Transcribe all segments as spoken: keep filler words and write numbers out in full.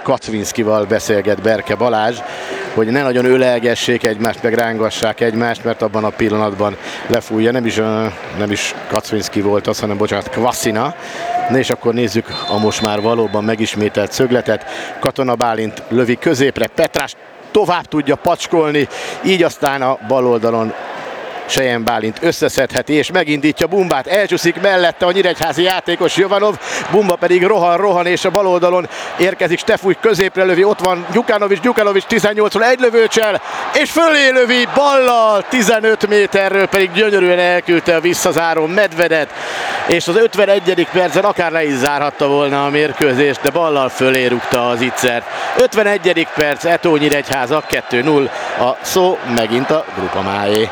Kacvinszkival beszélget Berke Balázs, hogy ne nagyon ölelgessék egymást, meg rángassák egymást, mert abban a pillanatban lefújja. Nem is, nem is Kacvinszki volt az, hanem bocsánat, Kvasina. Na és akkor nézzük a most már valóban megismételt szögletet. Katona Bálint lövi középre, Petrás tovább tudja pacskolni, így aztán a bal oldalon Sejem Bálint összeszedheti és megindítja Bumbát, elcsúszik mellette a nyíregyházi játékos Jovanov, Bumba pedig rohan, rohan és a bal oldalon érkezik Stefúj, középre lövi, ott van Gyukanovics, Gyukanovics tizennyolcról egy lövőcsel, és fölé lövi ballal, tizenöt méterről pedig gyönyörűen elküldte a visszazáró Medvedet, és az ötvenegyedik percen akár le is zárhatta volna a mérkőzést, de ballal fölé rúgta az ittszert. ötvenegyedik perc, Eto Nyíregyháza kettő null, a szó megint a Grupamáé.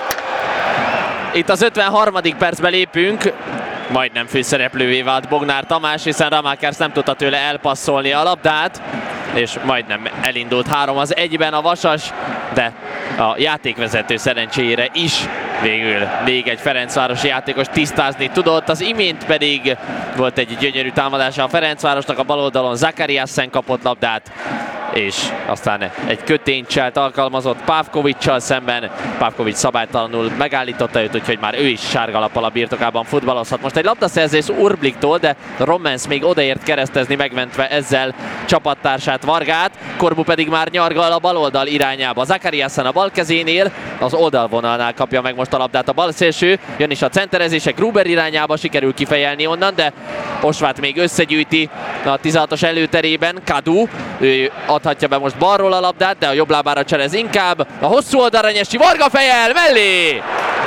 Itt az ötvenharmadik percben lépünk, majdnem főszereplővé vált Bognár Tamás, hiszen Ramakers nem tudta tőle elpasszolni a labdát, és majdnem elindult három az egyben a Vasas, de a játékvezető szerencsére is végül még egy Ferencvárosi játékos tisztázni tudott, az imént pedig volt egy gyönyörű támadása a Ferencvárosnak, a bal oldalon Zakariassen kapott labdát, és aztán egy köténycselt alkalmazott Pavkovics-sal szemben. Pavkovics szabálytalanul megállította őt, úgyhogy már ő is sárgalappal a birtokában futballozhat. Most egy labdaszerzés Urbliktól, de Rommens még odaért keresztezni, megmentve ezzel csapattársát, Vargát. Korbu pedig már nyargal a baloldal irányába. Zakariassen a bal kezénél, az oldalvonalnál kapja meg most a labdát a balszélső. Jön is a centerezések Gruber irányába, sikerül kifejelni onnan, de Osvát még összegyűjti a tizenhatos előterében. Kadu, ő adhatja be most balról a labdát, de a jobb lábára cselez inkább. A hosszú oldalra Nyesi, Varga fejel mellé!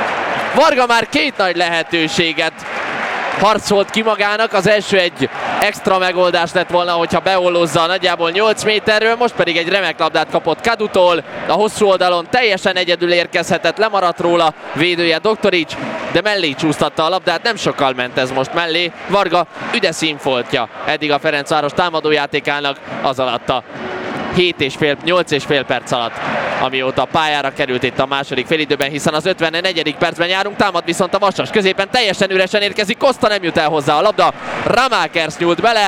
Varga már két nagy lehetőséget harcolt ki magának, az első egy extra megoldás lett volna, hogyha beollozza nagyjából nyolc méterről, most pedig egy remek labdát kapott Kadutól, a hosszú oldalon teljesen egyedül érkezhetett, lemaradt róla védője Doktorics, de mellé csúsztatta a labdát, nem sokkal ment ez most mellé. Varga üde színfoltja eddig a Ferencváros támadójátékának az alatt a hét és fél, nyolc és fél perc alatt, amióta pályára került itt a második félidőben, hiszen az ötvennegyedik percben járunk, támad viszont a Vasas, középen teljesen üresen érkezik, Costa nem jut el hozzá a labda, Ramakers nyúlt bele,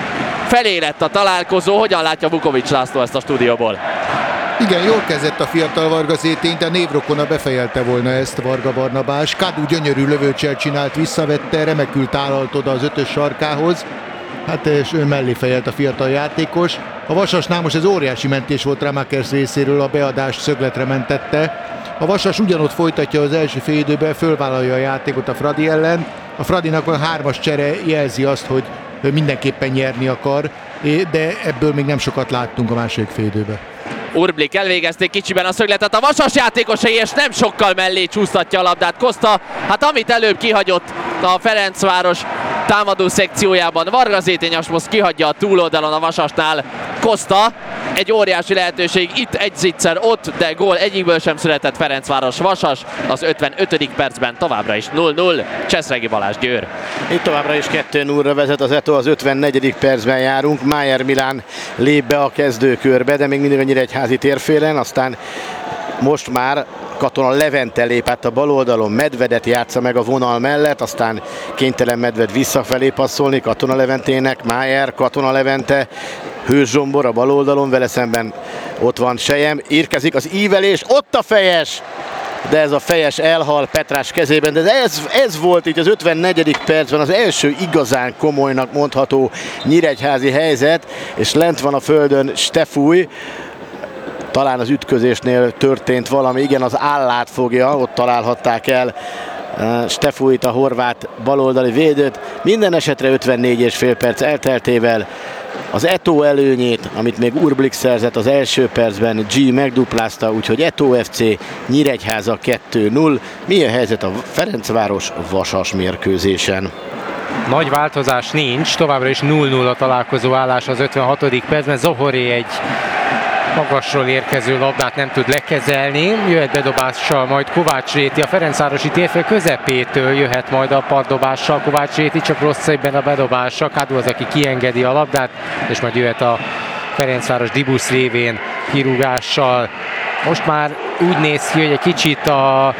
felé lett a találkozó. Hogyan látja Vukovics László ezt a stúdióból? Igen, jól kezdett a fiatal Varga Zétény, de névrokona befejelte volna ezt Varga Barnabás. Kadu gyönyörű lövőcsel csinált, visszavette, remekül tálalt oda az ötös sarkához. Hát és ő mellé fejelt a fiatal játékos. A Vasasnál most ez óriási mentés volt Ramakers részéről, a beadást szögletre mentette. A Vasas ugyanott folytatja az első félidőben, fölvállalja a játékot a Fradi ellen. A Fradinak a hármas csere jelzi azt, hogy mindenképpen nyerni akar, de ebből még nem sokat láttunk a második félidőben. Urblik elvégezték kicsiben a szögletet, a Vasas játékosai, és nem sokkal mellé csúsztatja a labdát Costa. Hát amit előbb kihagyott a Ferencváros támadó szekciójában Varga Zétény, most kihagyja a túloldalon a Vasasnál Costa. Egy óriási lehetőség, itt egy zicser, ott, de gól egyikből sem született. Ferencváros Vasas az ötvenötödik percben továbbra is null null. Cseszregi Balázs, Győr. Itt továbbra is kettő nullra vezet az Eto, az ötvennegyedik percben járunk. Májer Milán lép be a kezdőkörbe, de még mindig a Nyíregyházi térfélen, aztán most már Katona Levente lép át a bal oldalon, Medvedet játsza meg a vonal mellett, aztán kénytelen Medved visszafelé passzolni Katona Leventének, Májer, Katona Levente, Hős Zsombor a bal oldalon, vele szemben ott van Sejem, érkezik az ívelés, ott a fejes, de ez a fejes elhal Petrás kezében, de ez, ez volt így az ötvennegyedik percben az első igazán komolynak mondható nyíregyházi helyzet, és lent van a földön Stefúj. Talán az ütközésnél történt valami, igen, az állát fogja, ott találhatták el Stefújt, a horvát baloldali védőt. Minden esetre ötvennégy és fél perc elteltével az Eto előnyét, amit még Urblik szerzett az első percben, G megduplázta, úgyhogy Eto ef cé Nyíregyháza kettő null. Milyen helyzet a Ferencváros Vasas mérkőzésen? Nagy változás nincs, továbbra is null null a találkozó állás az ötvenhatodik percben. Zohoré egy magasról érkező labdát nem tud lekezelni, jöhet bedobással majd Kovács Réti, a Ferencvárosi térfél közepétől jöhet majd a paddobással Kovács Réti, csak rossz egyben a bedobása, Kadu az, aki kiengedi a labdát, és majd jöhet a Ferencváros Dibusz révén kirúgással. Most már úgy néz ki, hogy egy kicsit a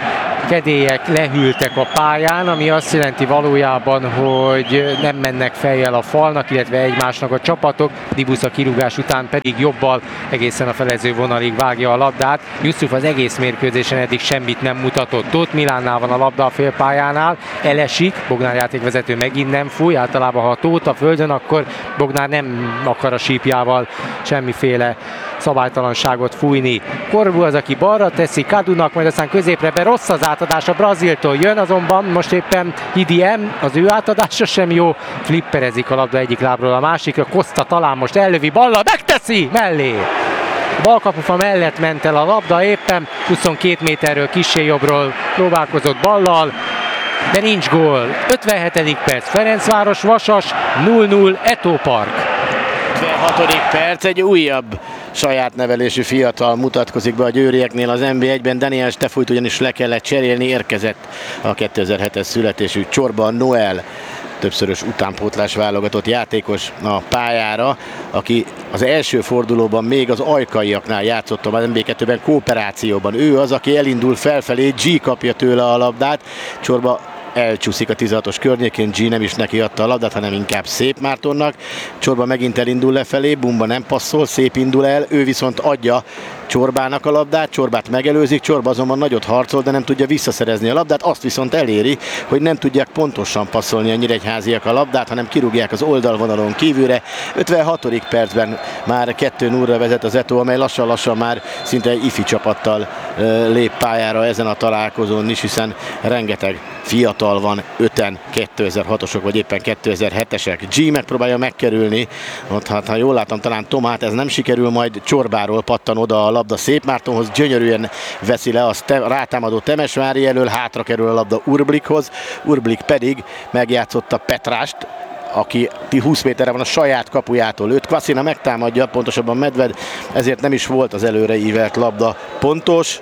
kedélyek lehűltek a pályán, ami azt jelenti valójában, hogy nem mennek fejjel a falnak, illetve egymásnak a csapatok. Dibusz a kirúgás után pedig jobbal egészen a felező vonalig vágja a labdát. Yusuf az egész mérkőzésen eddig semmit nem mutatott. Tóth Milánnál van a labda a félpályánál, elesik, Bognár játékvezető megint nem fúj, általában ha a Tóth a földön, akkor Bognár nem akar a sípjával semmiféle szabálytalanságot fújni. Corbu az, aki balra teszi Kadunak, majd aztán középre be, rossz az átadás a Braziltól, jön azonban most éppen Hidiem, az ő átadása sem jó, flipperezik a labda egyik lábról a másikra, Costa talán most ellövi ballal, megteszi mellé! Balkapufa mellett ment el a labda, éppen huszonkét méterről kissé jobbról próbálkozott ballal, de nincs gól. ötvenhetedik perc, Ferencváros Vasas nulla nulla Eto Park. ötvenhatodik perc, egy újabb saját nevelésű fiatal mutatkozik be a győrieknél az en bé egyben. Daniel Stefújt ugyanis le kellett cserélni, érkezett a kétezer-hetes születésű Csorba Noel, többszörös utánpótlás válogatott játékos a pályára, aki az első fordulóban még az ajkaiaknál játszott az en bé kettőben kooperációban. Ő az, aki elindul felfelé, G kapja tőle a labdát, Csorba elcsúszik a tizenhatos környékén, G nem is neki adta a labdát, hanem inkább Szép Mártonnak. Csorba megint elindul lefelé, Bumba nem passzol, Szép indul el, ő viszont adja Csorbának a labdát, Csorbát megelőzik, Csorba azonban nagyot harcol, de nem tudja visszaszerezni a labdát, azt viszont eléri, hogy nem tudják pontosan passzolni a nyíregyháziak a labdát, hanem kirúgják az oldalvonalon kívülre. ötvenhatodik percben már kettő nullra vezet az Eto, amely lassan-lassan már szinte egy ifi csapattal lép pályára ezen a találkozón is, hiszen rengeteg fiatal van, öten kétezer-hatosok vagy éppen kétezer-hetesek. G megpróbálja megkerülni, ott, hát, ha jól látom, talán Tomát ez nem sikerül, majd Csorbáról pattan oda a labda Szép Mártonhoz, gyönyörűen veszi le a te- rátámadó Temesvári elől, hátra kerül a labda Urblikhoz, Urblik pedig megjátszotta Petrást, aki húsz méterre van a saját kapujától. Őt Kvasina megtámadja, pontosabban Medved, ezért nem is volt az előre ívelt labda pontos,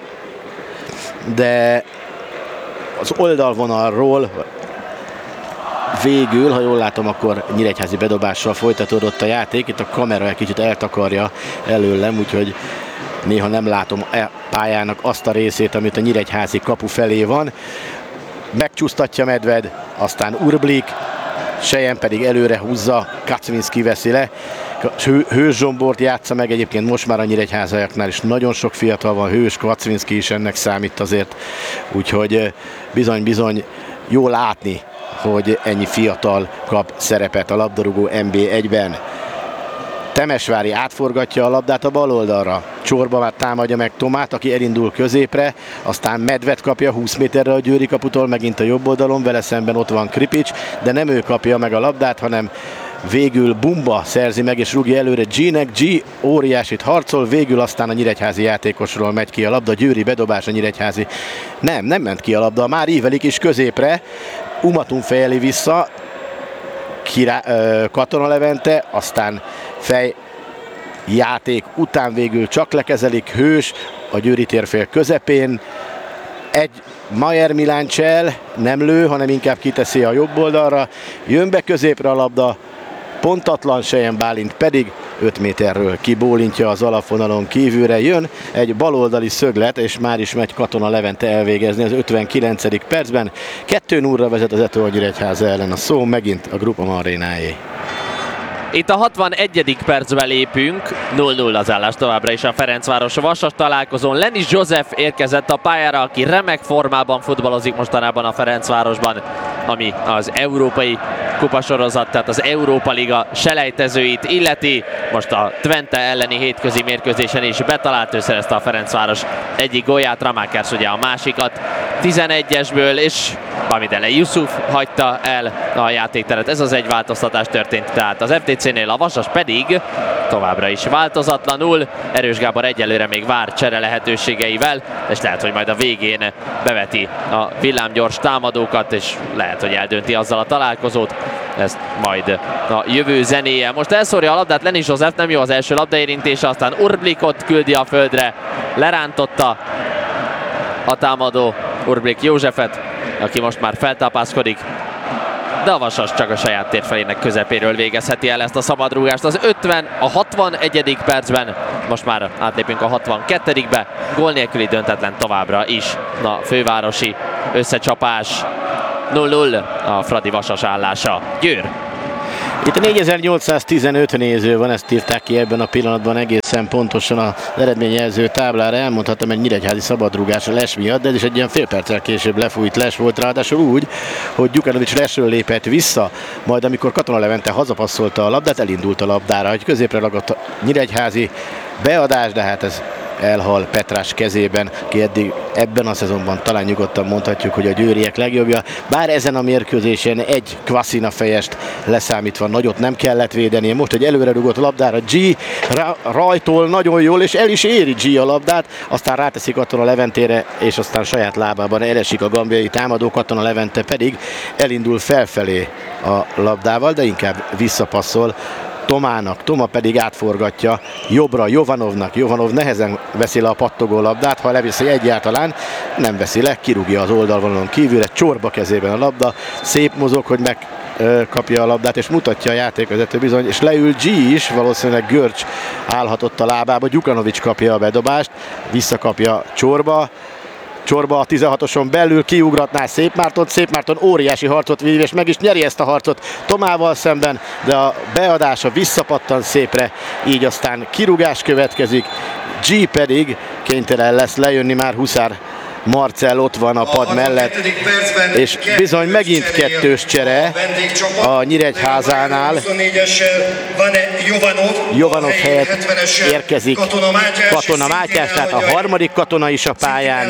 de az oldalvonalról végül, ha jól látom, akkor nyíregyházi bedobással folytatódott a játék. Itt a kamera egy kicsit eltakarja előlem, úgyhogy néha nem látom a pályának azt a részét, amit a nyíregyházi kapu felé van. Megcsúsztatja Medved, aztán Urblik, Sejen pedig előre húzza, Kacvinski veszi le. Hős Zsombort játsza meg, egyébként most már a nyíregyháziaknál is nagyon sok fiatal van, Hős, Kacvinski is ennek számít azért, úgyhogy bizony-bizony jó látni, hogy ennyi fiatal kap szerepet a labdarúgó en bé egyben. Temesvári átforgatja a labdát a bal oldalra. Csorba már támadja meg Tomát, aki elindul középre, aztán Medved kapja húsz méterre a Győri kaputól, megint a jobb oldalon, vele szemben ott van Kripics, de nem ő kapja meg a labdát, hanem végül Bumba szerzi meg és rúgja előre G-nek. G óriásit harcol, végül aztán a nyíregyházi játékosról megy ki a labda, Győri bedobás a nyíregyházi. Nem, nem ment ki a labda, már ívelik is középre, Umatun fejeli vissza, Kirá, ö, Katona Levente, aztán fej játék után végül csak lekezelik, Hős a Győri térfél közepén, egy Mayer Miláncsel nem lő, hanem inkább kiteszi a jobb oldalra, jön be középre a labda, pontatlan, Sejen Bálint pedig öt méterről kibólintja az alapvonalon kívülre, jön egy baloldali szöglet, és már is megy Katona Levente elvégezni az ötvenkilencedik percben. kettő nullra vezet az Eto Nyíregyháza ellen, a szó megint a Groupama arénáé. Itt a hatvanegyedik percbe lépünk, nulla nulla az állás továbbra is a Ferencváros Vasas találkozón. Lenis József érkezett a pályára, aki remek formában futballozik mostanában a Ferencvárosban, ami az európai kupasorozat, tehát az Európa Liga selejtezőit illeti. Most a Twente elleni hétközi mérkőzésen is betalált, ő szerezte a Ferencváros egyik gólját, Ramakers ugye a másikat tizenegyesből, és Bamidele Yusuf hagyta el a játékteret. Ez az egy változtatás történt, tehát az ef dé cénél, a Vasas pedig továbbra is változatlanul. Erős Gábor egyelőre még vár csere lehetőségeivel, és lehet, hogy majd a végén beveti a villámgyors támadókat, és lehet, hogy eldönti azzal a találkozót. Ez majd a jövő zenéje. Most elszórja a labdát Lenis József, nem jó az első labdaérintése, aztán Urblikot küldi a földre, lerántotta a támadó Urblik Józsefet, aki most már feltápászkodik, de a Vasas csak a saját térfelének közepéről végezheti el ezt a szabadrúgást. Az ötven, a hatvanegyedik percben, most már átlépünk a hatvankettedikbe, gól nélküli döntetlen továbbra is a fővárosi összecsapás. nulla nulla a Fradi Vasas állása. Győr. Itt négyezer-nyolcszáztizenöt néző van, ezt írták ki ebben a pillanatban egészen pontosan az eredményjelző táblára. Elmondhatom, egy nyíregyházi szabadrúgás a Les miatt, de ez is egy ilyen fél perccel később lefújt Les volt, ráadásul úgy, hogy Gyukanovics Lesről lépett vissza, majd amikor Katona Levente hazapasszolta a labdát, elindult a labdára, hogy középre ragadt a nyíregyházi beadás, de hát ez elhal Petrás kezében, ki eddig ebben a szezonban talán nyugodtan mondhatjuk, hogy a győriek legjobbja. Bár ezen a mérkőzésen egy Kvasina fejest leszámítva nagyot nem kellett védeni. Most egy előre rugott labdára G rajtól nagyon jól, és el is éri G a labdát, aztán ráteszik Katona Leventére, és aztán saját lábában elesik a gambiai támadó. Katona Levente pedig elindul felfelé a labdával, de inkább visszapasszol Tomának, Toma pedig átforgatja jobbra Jovanovnak. Jovanov nehezen veszi le a pattogó labdát, ha leviszi egyáltalán, nem veszi le, kirúgja az oldalvonalon kívülre, csorba kezében a labda, szép mozog, hogy megkapja a labdát, és mutatja a játékvezető bizony, és leül G is, valószínűleg Görcs állhatott a lábába, Gyukanovics kapja a bedobást, visszakapja csorba, Csorba a tizenhatoson belül kiugratná Szépmártont, Szépmárton óriási harcot vív, és meg is nyeri ezt a harcot Tomával szemben, de a beadása visszapattan szépre, így aztán kirúgás következik, G pedig kénytelen lesz lejönni, már Huszár Marcell ott van a pad mellett, és bizony megint kettős csere a Nyíregyházánál. Jovanov helyett érkezik Katona Mátyás, tehát a harmadik katona is a pályán.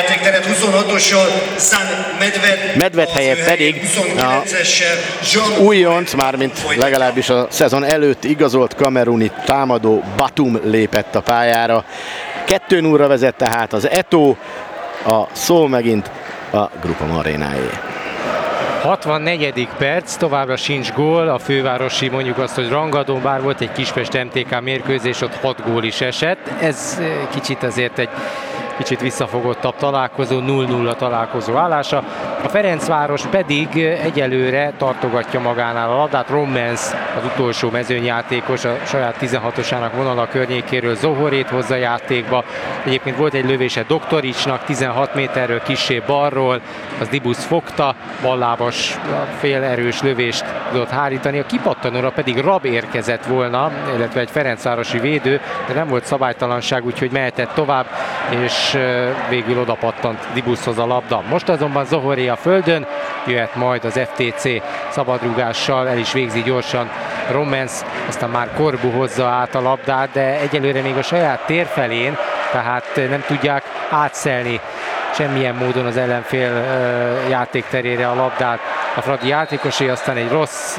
Medved helyett pedig a újonc, mármint legalábbis a szezon előtt igazolt kameruni támadó Batum lépett a pályára. kettő nullra vezet tehát az Eto, a szó megint a Grupam arénáé. hatvannegyedik perc, továbbra sincs gól, a fővárosi, mondjuk azt, hogy rangadón, bár volt egy Kispest em té ká mérkőzés, ott hat gól is esett. Ez kicsit azért egy kicsit visszafogottabb találkozó, nulla nulla találkozó állása. A Ferencváros pedig egyelőre tartogatja magánál a labdát. Rommens, az utolsó mezőnyjátékos, a saját tizenhatosának vonala környékéről Zohorét hozza játékba. Egyébként volt egy lövése Doktoricsnak, tizenhat méterről kissé balról, az Dibusz fogta, ballábas félerős lövést tudott hárítani. A kipattanóra pedig Rab érkezett volna, illetve egy ferencvárosi védő, de nem volt szabálytalanság, úgyhogy mehetett tovább, és végül oda pattant Dibuszhoz a labda. Most azonban Zohoré a földön, jöhet majd az ef té cé szabadrúgással, el is végzi gyorsan Rommens, aztán már Korbu hozza át a labdát, de egyelőre még a saját térfelén, tehát nem tudják átszelni semmilyen módon az ellenfél játékterére a labdát. A Fradi játékosé, aztán egy rossz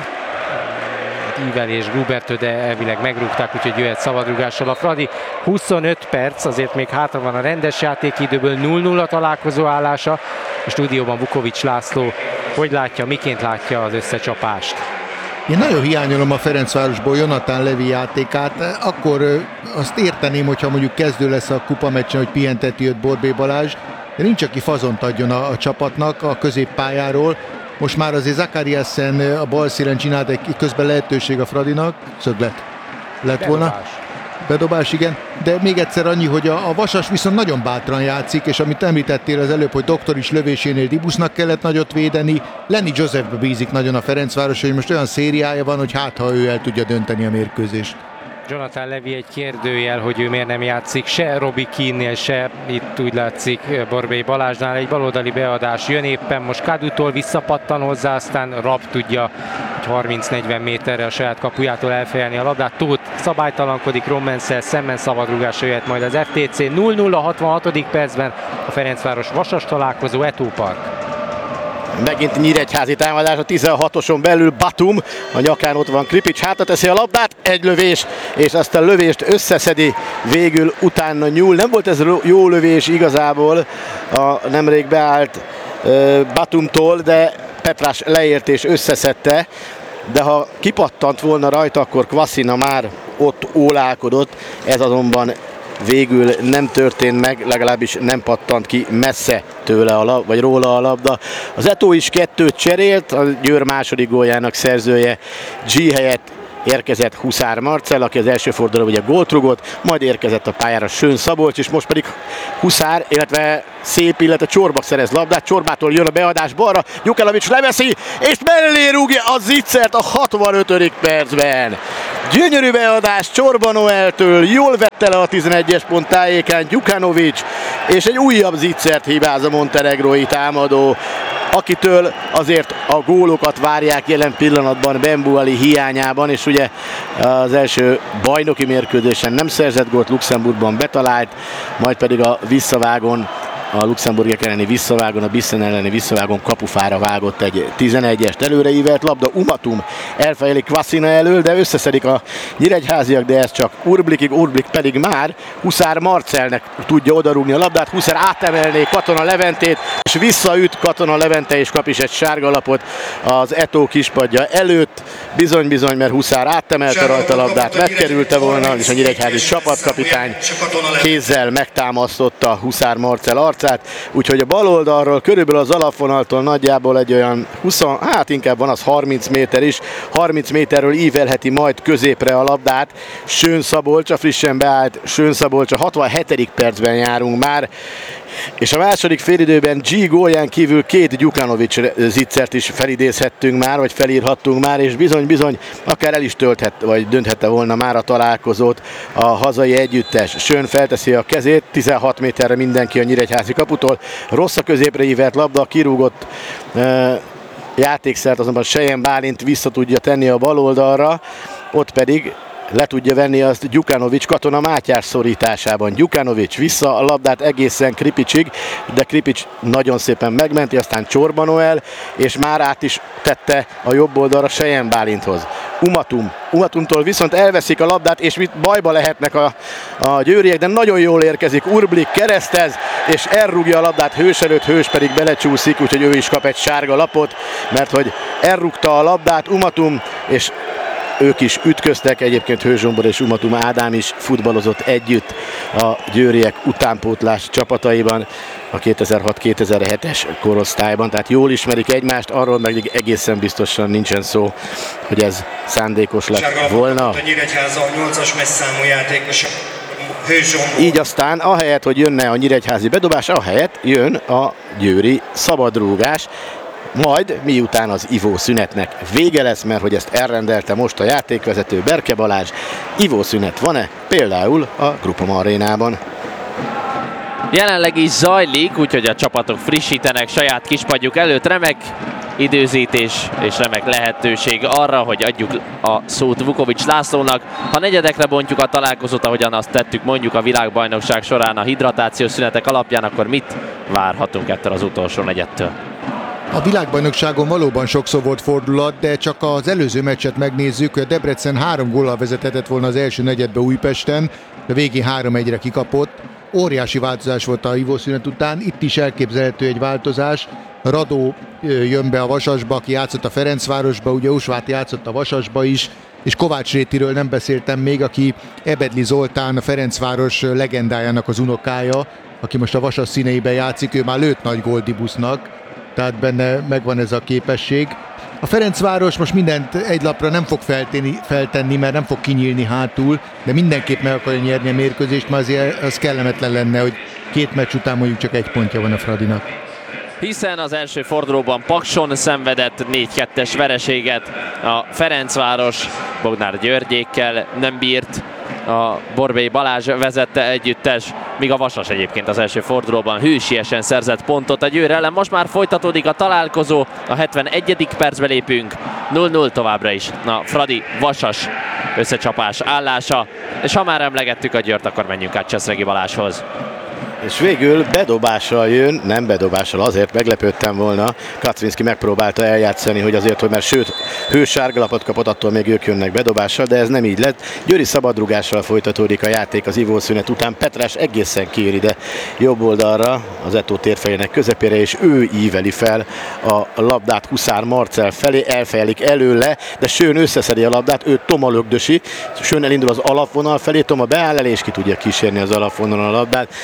ívelés Grubertől, de elvileg megrúgták, úgyhogy jöhet szabadrúgással a Fradi. huszonöt perc, azért még hátra van a rendes játékidőből, nulla nulla találkozó állása. A stúdióban Vukovics László hogy látja, miként látja az összecsapást? Én nagyon hiányolom a Ferencvárosból Jonathan Levi játékát, akkor azt érteném, hogyha mondjuk kezdő lesz a kupameccsen, hogy pihenteti őt Borbély Balázs, de nincs, aki fazont adjon a, a csapatnak a középpályáról. Most már azért Zakariasen a bal szélen csinált egy közben lehetőség a Fradinak, szöglet lett volna. Bedobás. Bedobás, igen, de még egyszer annyi, hogy a, a Vasas viszont nagyon bátran játszik, és amit említettél az előbb, hogy Doktorics lövésénél Dibusznak kellett nagyot védeni, Lenny Josephbe bízik nagyon a Ferencváros, hogy most olyan szériája van, hogy hát ha ő el tudja dönteni a mérkőzést. Jonathan Levi egy kérdőjel, hogy ő miért nem játszik se Robbie Keane-nél, se itt úgy látszik Borbély Balázsnál. Egy baloldali beadás jön éppen, most Kadutól visszapattan hozzá, aztán Rab tudja harminc-negyven méterre a saját kapujától elfejelni a labdát. Tóth szabálytalankodik Rommensszel, szemben szabadrúgásra jöhet majd az ef té cé. nulla nulla hatvannhatodik percben a Ferencváros Vasas találkozó, Eto Park. Megint nyíregyházi támadás a tizenhatoson belül, Batum, a nyakán ott van Kripics, hátra teszi a labdát, egy lövés, és azt a lövést összeszedi, végül utána nyúl. Nem volt ez jó lövés igazából a nemrég beállt uh, Batumtól, de Petrás leért és összeszedte, de ha kipattant volna rajta, akkor Kvasina már ott ólálkodott, ez azonban végül nem történt meg, legalábbis nem pattant ki messze tőle a lab, vagy róla a labda. Az Eto is kettőt cserélt, a Győr második góljának szerzője G helyett érkezett Huszár Marcell, aki az első fordulóban ugye gólt rugott, majd érkezett a pályára Schön Szabolcs, és most pedig Huszár, illetve Szép, illetve Csorbak szerez labdát, Csorbától jön a beadás balra, Jukanovics leveszi, és mellé rúgja a Zicsert a hatvanötödik percben. Gyönyörű beadás Csorba Noeltől, jól vette le a tizenegyes pont tájékán Jukanovics, és egy újabb Zicsert hibáz a montenegrói támadó, akitől azért a gólokat várják jelen pillanatban Bembu Ali hiányában, és ugye az első bajnoki mérkőzésen nem szerzett gólt, Luxemburgban betalált, majd pedig a visszavágon, a luxemburgiek elleni visszavágon, a Bissen elleni visszavágon kapufára vágott egy tizenegyest, előreívelt labda, Umatum elfejelik Kvasina elől, de összeszedik a nyíregyháziak, de ez csak Urblikig, Urblik pedig már Huszár Marcellnek tudja odarúgni a labdát, Huszár átemelné Katona Leventét, és visszaüt Katona Levente, és kap is egy sárga lapot az Eto kispadja előtt, bizony-bizony, mert Huszár átemelte rajta a labdát, megkerülte volna, és a nyíregyházi csapatkapitány kézzel megtámasztotta Huszár Marcell arcát, úgyhogy a bal oldalról körülbelül az alapvonaltól nagyjából egy olyan húsz, hát inkább van az harminc méter is, harminc méterről ívelheti majd középre a labdát Schön Szabolcs, a frissen beállt Schön Szabolcs, a hatvanhetedik percben járunk már, és a második félidőben G gólján kívül két Gyukanovics Zicsert is felidézhettünk már, vagy felírhattunk már, és bizony-bizony akár el is tölthet, vagy dönthette volna már a találkozót a hazai együttes. Schön felteszi a kezét, tizenhat méterre mindenki a nyíregyházi kaputól, rossz a középre ívelt labda, kirúgott uh, játékszert azonban Sejen Bálint vissza tudja tenni a bal oldalra, ott pedig le tudja venni azt Gyukanovics Katona Mátyás szorításában. Gyukanovics vissza a labdát egészen Kripicsig, de Kripics nagyon szépen megmenti, aztán Csorba Noel, és már át is tette a jobb oldalra Sejen Bálinthoz. Umatum. Umatumtól viszont elveszik a labdát, és mit bajba lehetnek a, a győriek, de nagyon jól érkezik. Urblik keresztez, és elrúgja a labdát Hős előtt, Hős pedig belecsúszik, úgyhogy ő is kap egy sárga lapot, mert hogy elrúgta a labdát Umatum, és ők is ütköztek, egyébként Hőzsombor és Umatum Ádám is futballozott együtt a győriek utánpótlás csapataiban a kétezer-hat kétezer-hetes korosztályban, tehát jól ismerik egymást, arról meg egészen biztosan nincsen szó, hogy ez szándékos lett volna. A Nyíregyháza nyolcas messzámú játékos Hőzsombor. Így aztán ahelyett, hogy jönne a nyíregyházi bedobás, ahelyett jön a győri szabadrúgás, majd miután az ivószünetnek vége lesz, mert hogy ezt elrendelte most a játékvezető Berke Balázs. Ivószünet van-e? Például a Grupama arénában. Jelenleg is zajlik, úgyhogy a csapatok frissítenek saját kispadjuk előtt. Remek időzítés és remek lehetőség arra, hogy adjuk a szót Vukovics Lászlónak. Ha negyedekre bontjuk a találkozót, ahogyan azt tettük mondjuk a világbajnokság során a hidratációs szünetek alapján, akkor mit várhatunk ettől az utolsó negyedtől? A világbajnokságon valóban sokszor volt fordulat, de csak az előző meccset megnézzük, hogy a Debrecen három góllal vezethetett volna az első negyedbe Újpesten, de végén három egyre kikapott. Óriási változás volt a ivószünet után, itt is elképzelhető egy változás. Radó jön be a Vasasba, aki játszott a Ferencvárosba, ugye Usváti játszott a Vasasba is, és Kovács Rétiről nem beszéltem még, aki Ebedli Zoltán, a Ferencváros legendájának az unokája, aki most a Vasas színeiben játszik, ő már lőtt nagy Goldibusznak, tehát benne megvan ez a képesség. A Ferencváros most mindent egy lapra nem fog feltenni, feltenni, mert nem fog kinyílni hátul, de mindenképp meg akarja nyerni a mérkőzést, mert azért az kellemetlen lenne, hogy két meccs után mondjuk csak egy pontja van a Fradinak. Hiszen az első fordulóban Pakson szenvedett négy kettes vereséget, a Ferencváros Bognár Györgyékkel nem bírt, a Borbély Balázs vezette együttes, míg a Vasas egyébként az első fordulóban hősiesen szerzett pontot a Győr ellen. Most már folytatódik a találkozó, a hetvenegyedik percbe lépünk, null null továbbra is a Fradi Vasas összecsapás állása, és ha már emlegettük a Győrt, akkor menjünk át Cseszregi Balázshoz. És végül bedobással jön, nem bedobással, azért meglepődtem volna. Kacvinszki megpróbálta eljátszani, hogy azért, hogy már sőt, hős sárgalapot kapott, attól még ők jönnek bedobással, de ez nem így lett. Győri szabadrugással folytatódik a játék az ivószünet után. Petrás egészen kiér ide jobb oldalra, az Eto térfejének közepére, és ő íveli fel a labdát Huszár Marcell felé, elfejelik előle, de Schön összeszedi a labdát, ő Toma lögdösi, Schön elindul az alapvonal felé, Toma beáll elé, és ki tudja kísérni az alapvonalon a labdát, de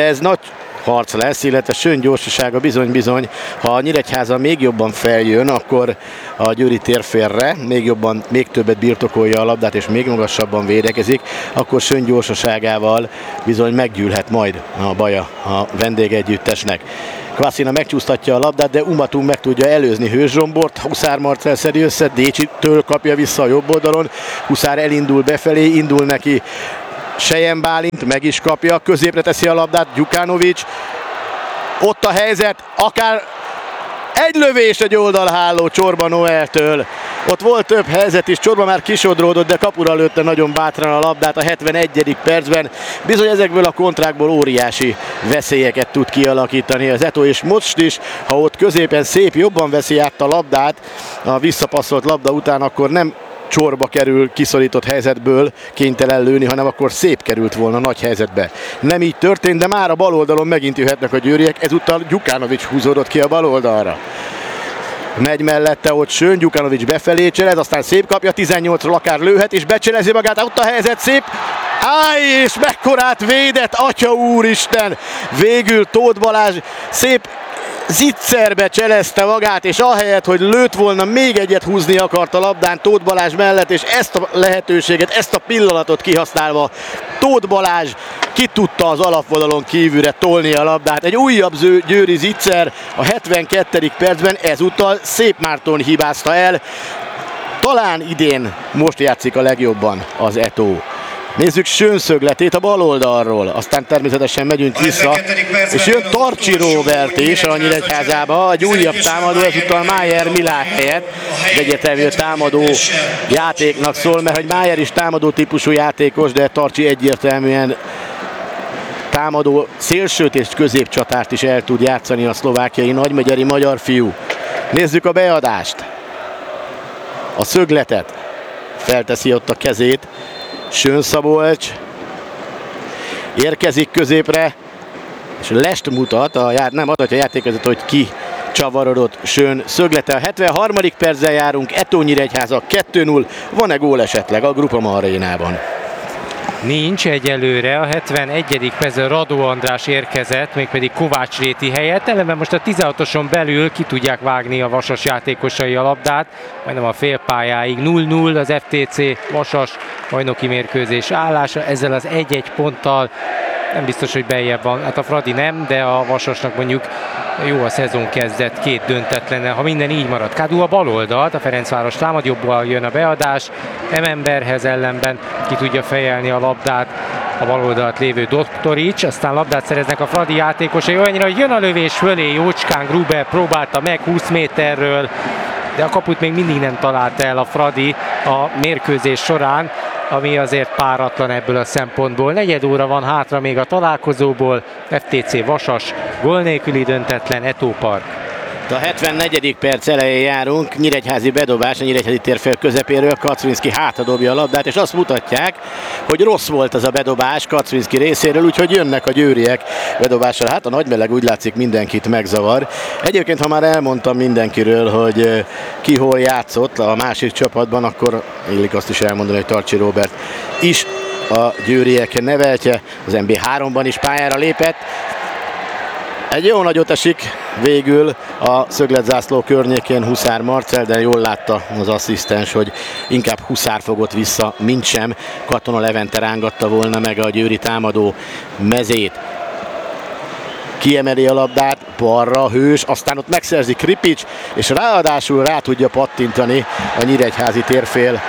ez nagy harc lesz, illetve Sön gyorsasága bizony-bizony, ha a Nyíregyháza még jobban feljön, akkor a győri térfélre még jobban, még többet birtokolja a labdát, és még magasabban védekezik, akkor Sön gyorsaságával bizony meggyűlhet majd a baja a vendégegyüttesnek. Kvasina megcsúsztatja a labdát, de Umatum meg tudja előzni Hősdrombort, Huszár Marcell szedi össze, Décsitől kapja vissza a jobb oldalon, Huszár elindul befelé, indul neki Sejem Bálint, meg is kapja, középre teszi a labdát, Gyukanovics, ott a helyzet, akár egy lövés egy oldalháló Csorba Noeltől. Ott volt több helyzet is, Csorba már kisodródott, de kapura lőtte nagyon bátran a labdát a hetvenegyedik percben. Bizony ezekből a kontrákból óriási veszélyeket tud kialakítani az Eto, és most is, ha ott középen szép jobban veszi át a labdát, a visszapasszolt labda után, akkor nem Csorba kerül kiszorított helyzetből kénytelen lőni, hanem akkor szép került volna nagy helyzetbe. Nem így történt, de már a bal oldalon megint jöhetnek a győriek, ezúttal Gyukanovics húzódott ki a bal oldalra. Megy mellette ott Sön, Gyukanovics befelé cselez, aztán szép kapja, tizennyolcról akár lőhet, és becselezi magát, ott a helyzet szép. Áj, és mekkorát védett, atya úristen! Végül Tóth Balázs szép zicserbe cselezte magát, és ahelyett, hogy lőtt volna, még egyet húzni akart a labdán Tóth Balázs mellett, és ezt a lehetőséget, ezt a pillanatot kihasználva Tóth Balázs ki tudta az alapvonalon kívülre tolni a labdát. Egy újabb győri zicser a hetvenkettedik percben, ezúttal Szép Márton hibázta el. Talán idén most játszik a legjobban az Eto. Nézzük Sön szögletét a bal oldalról, aztán természetesen megyünk vissza, és jön Tarcsi Róbert is a Nyíregyházába, egy újabb támadó, ezúttal Májer Milán helyett, egyértelmű támadó játéknak szól, mert hogy Májer is támadó típusú játékos, de Tarcsi egyértelműen támadó szélsőt és középcsatárt is el tud játszani a szlovákiai nagymegyeri magyar fiú. Nézzük a beadást, a szögletet, felteszi ott a kezét Sön Szabolcs, érkezik középre, és lest mutat, a ját, nem adhatja a játékozat, hogy ki csavarodott Sön szöglete. A hetvenharmadik perccel járunk, Eto Nyíregyháza kettő null, van-e gól esetleg a Groupama arénában? Nincs egyelőre, a hetvenegyedik percben Radó András érkezett, mégpedig Kovács Réti helyett, ellenben most a tizenhatoson belül ki tudják vágni a Vasas játékosai a labdát, majdnem a félpályáig. null null az ef té cé Vasas bajnoki mérkőzés állása, ezzel az egy-egy ponttal nem biztos, hogy beljebb van. Hát a Fradi nem, de a Vasasnak mondjuk jó a szezon kezdett, két döntetlene, ha minden így marad. Kádú a bal oldalt, a Ferencváros támad, jobbal jön a beadás, Ememberhez ellenben ki tudja fejelni a labdát a bal oldalt lévő Doktorics, aztán labdát szereznek a Fradi játékosai, olyannyira, hogy jön a lövés fölé, jócskán Gruber próbálta meg húsz méterről, de a kaput még mindig nem találta el a Fradi a mérkőzés során, ami azért páratlan ebből a szempontból. Negyed óra van hátra még a találkozóból, ef té cé Vasas, gól nélküli döntetlen, Eto Park. A hetvennegyedik perc elején járunk, nyíregyházi bedobás a nyíregyházi térfél közepéről, Kacvinszki hátradobja a labdát, és azt mutatják, hogy rossz volt ez a bedobás Kacvinszki részéről, úgyhogy jönnek a győriek bedobással. Hát a nagymeleg úgy látszik mindenkit megzavar. Egyébként, ha már elmondtam mindenkiről, hogy ki hol játszott a másik csapatban, akkor illik azt is elmondani, hogy Tarcsi Róbert is a győriek neveltje, az en bé háromban is pályára lépett. Egy jó nagyot esik végül a szögletzászló környékén Huszár Marcell, de jól látta az asszisztens, hogy inkább Huszár fogott vissza, mint sem Katona Levente rángatta volna meg a győri támadó mezét. Kiemeli a labdát, balra Hős, aztán ott megszerzi Kripics, és ráadásul rá tudja pattintani a nyíregyházi térfél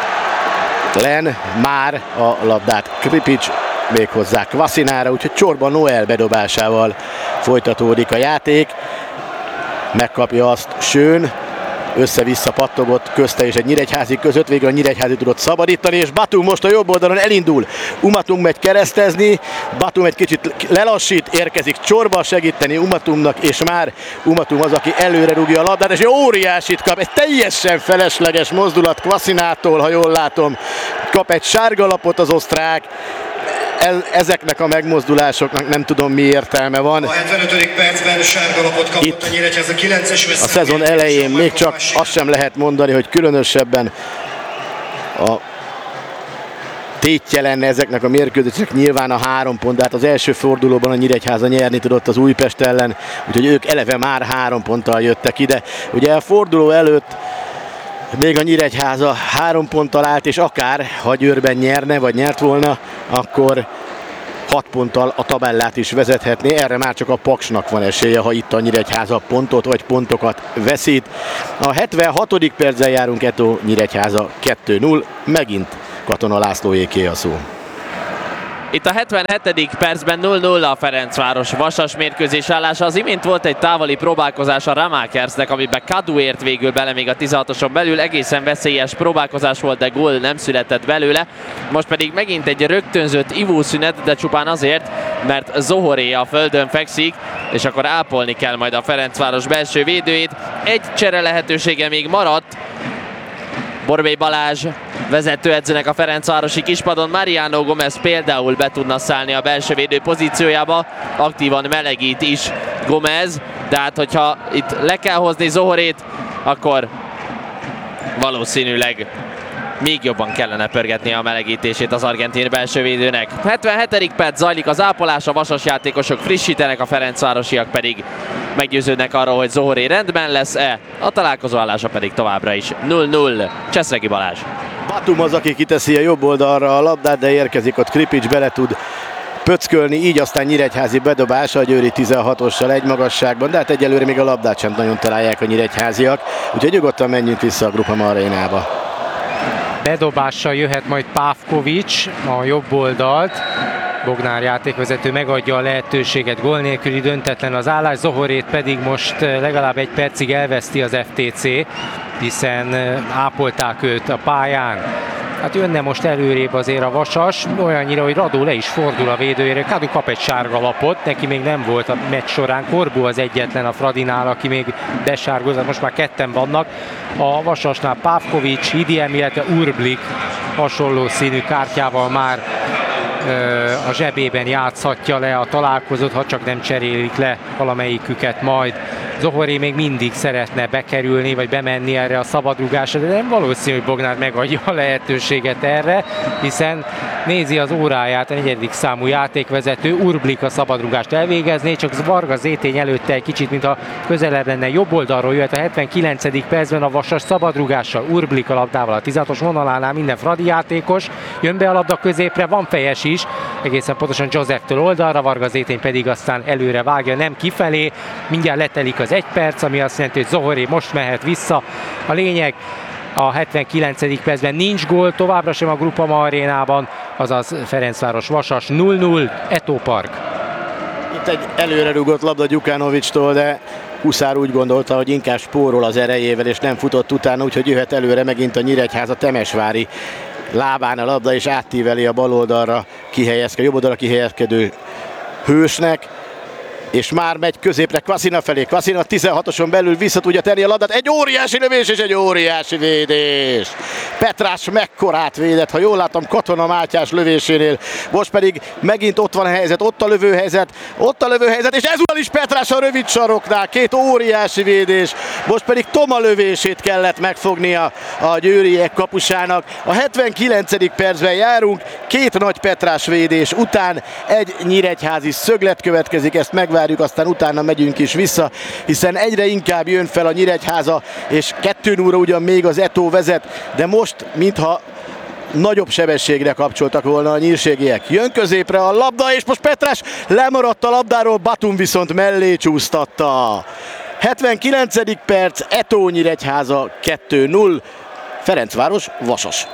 len már a labdát Kripics, méghozzá Kvasinára, úgyhogy Csorba Noel bedobásával folytatódik a játék. Megkapja azt Sön, össze-vissza pattogott közte és egy nyíregyházi között, végül a nyíregyházi tudott szabadítani, és Batum most a jobb oldalon elindul. Umatung megy keresztezni, Batum egy kicsit lelassít, érkezik Csorba segíteni Umatumnak, és már Umatum az, aki előre rúgja a labdát, és egy óriásit kap, egy teljesen felesleges mozdulat Kvasinától, ha jól látom. Kap egy sárga lapot az osztrák. Ezeknek a megmozdulásoknak nem tudom mi értelme van. A hetvenötödik percben sárga lapot kapott itt a Nyíregyháza, kilences a szezon elején még csak azt sem lehet mondani, hogy különösebben a tétje lenne ezeknek a mérkőzéseknek nyilván a három pont, de hát az első fordulóban a Nyíregyháza nyerni tudott az Újpest ellen, úgyhogy ők eleve már három ponttal jöttek ide. Ugye a forduló előtt még a Nyíregyháza három ponttal állt, és akár, ha Győrben nyerne, vagy nyert volna, akkor hat ponttal a tabellát is vezethetné. Erre már csak a Paksnak van esélye, ha itt a Nyíregyháza pontot vagy pontokat veszít. A hetvenhatodik percen járunk, Eto Nyíregyháza kettő null, megint Katona Lászlóéké a szó. Itt a hetvenhetedik percben nulla nulla a Ferencváros Vasas mérkőzés állása. Az imént volt egy távoli próbálkozás a Ramákersnek, amiben Kadu ért végül bele még a tizenhatoson belül. Egészen veszélyes próbálkozás volt, de gól nem született belőle. Most pedig megint egy rögtönzött ivószünet, de csupán azért, mert Zohoré a földön fekszik, és akkor ápolni kell majd a Ferencváros belső védőjét. Egy csere lehetősége még maradt. Borbély Balázs vezetőedzőnek a ferencvárosi kispadon. Mariano Gomez például be tudna szállni a belső védő pozíciójába, aktívan melegít is Gomez, de hát hogyha itt le kell hozni Zohorét, akkor valószínűleg még jobban kellene pörgetni a melegítését az argentin belső védőnek. hetvenhetedik perc zajlik az ápolás, a Vasas játékosok frissítenek, a ferencvárosiak pedig meggyőződnek arról, hogy Zohoré rendben lesz-e, a találkozó állása pedig továbbra is nulla null. Cseszregi Balázs. Batum az, aki kiteszi a jobb oldalra a labdát, de érkezik ott Kripics, bele tud pöckölni, így aztán nyíregyházi bedobása a győri tizenhatossal egy magasságban, de hát egyelőre még a labdát sem nagyon találják a nyíregyháziak, úgyhogy nyugodtan menjünk vissza a Groupama arénába. Bedobással jöhet majd Pávkovics a jobb oldalt. Bognár játékvezető megadja a lehetőséget, gól nélküli döntetlen az állás, Zohorét pedig most legalább egy percig elveszti az ef té cé, hiszen ápolták őt a pályán. Hát jönne most előrébb azért a Vasas, olyannyira, hogy Radó le is fordul a védőjére. Kadu kap egy sárga lapot, neki még nem volt a meccs során. Korbu az egyetlen a Fradinál, aki még besárgozott, most már ketten vannak. A Vasasnál Pávkovics, Hidiem, illetve Urblik hasonló színű kártyával már a zsebében játszhatja le a találkozót, ha csak nem cserélik le valamelyiküket majd. Zohoré még mindig szeretne bekerülni, vagy bemenni erre a szabadrugásra, de nem valószínű, hogy Bognár megadja a lehetőséget erre, hiszen nézi az óráját a negyedik számú játékvezető, Urblik a szabadrugást elvégezni, csak Varga Zétény előtte egy kicsit, mint a közelebb lenne jobb oldalról jöhet a hetvenkilencedik percben a Vasas szabadrugással, Urblik a labdával a tizenhatos vonalánál, minden Fradi játékos, jön be a labda középre, van fejes is, egészen pontosan Joseftől oldalra, Varga Zétény pedig aztán előre vágja, nem kifelé, mindjárt letelik az egy perc, ami azt jelenti, hogy Zohoré most mehet vissza. A lényeg, a hetvenkilencedik percben nincs gól, továbbra sem a Groupama arénában, azaz Ferencváros Vasas nulla null, Eto Park. Itt egy előre rúgott labda Gyukánovicstól, de Huszár úgy gondolta, hogy inkább spórol az erejével, és nem futott utána, úgyhogy jöhet előre megint a Nyíregyháza Temesvári lábán a labda, és áttíveli a bal oldalra kihelyezkedő, jobb oldalra kihelyezkedő hősnek, és már megy középre Kvasina felé. Kvasina tizenhatoson belül vissza tudja tenni a labdát. Egy óriási lövés és egy óriási védés. Petrás mekkorát védett, ha jól látom, Katona Mátyás lövésénél. Most pedig megint ott van a helyzet, ott a lövőhelyzet, ott a lövőhelyzet, és ezúttal is Petrás a rövid saroknál. Két óriási védés. Most pedig Toma lövését kellett megfognia a győriek kapusának. A hetvenkilencedik percben járunk, két nagy Petrás védés után egy nyíregyházi szöglet következik, ezt megvárjuk, aztán utána megyünk is vissza, hiszen egyre inkább jön fel a Nyíregyháza, és kettő nullra ugyan még az Eto vezet, de most mintha nagyobb sebességre kapcsoltak volna a nyírségiek. Jön középre a labda, és most Petrás lemaradt a labdáról, Batum viszont mellé csúsztatta. hetvenkilencedik perc, Eto Nyíregyháza kettő null, Ferencváros Vasas.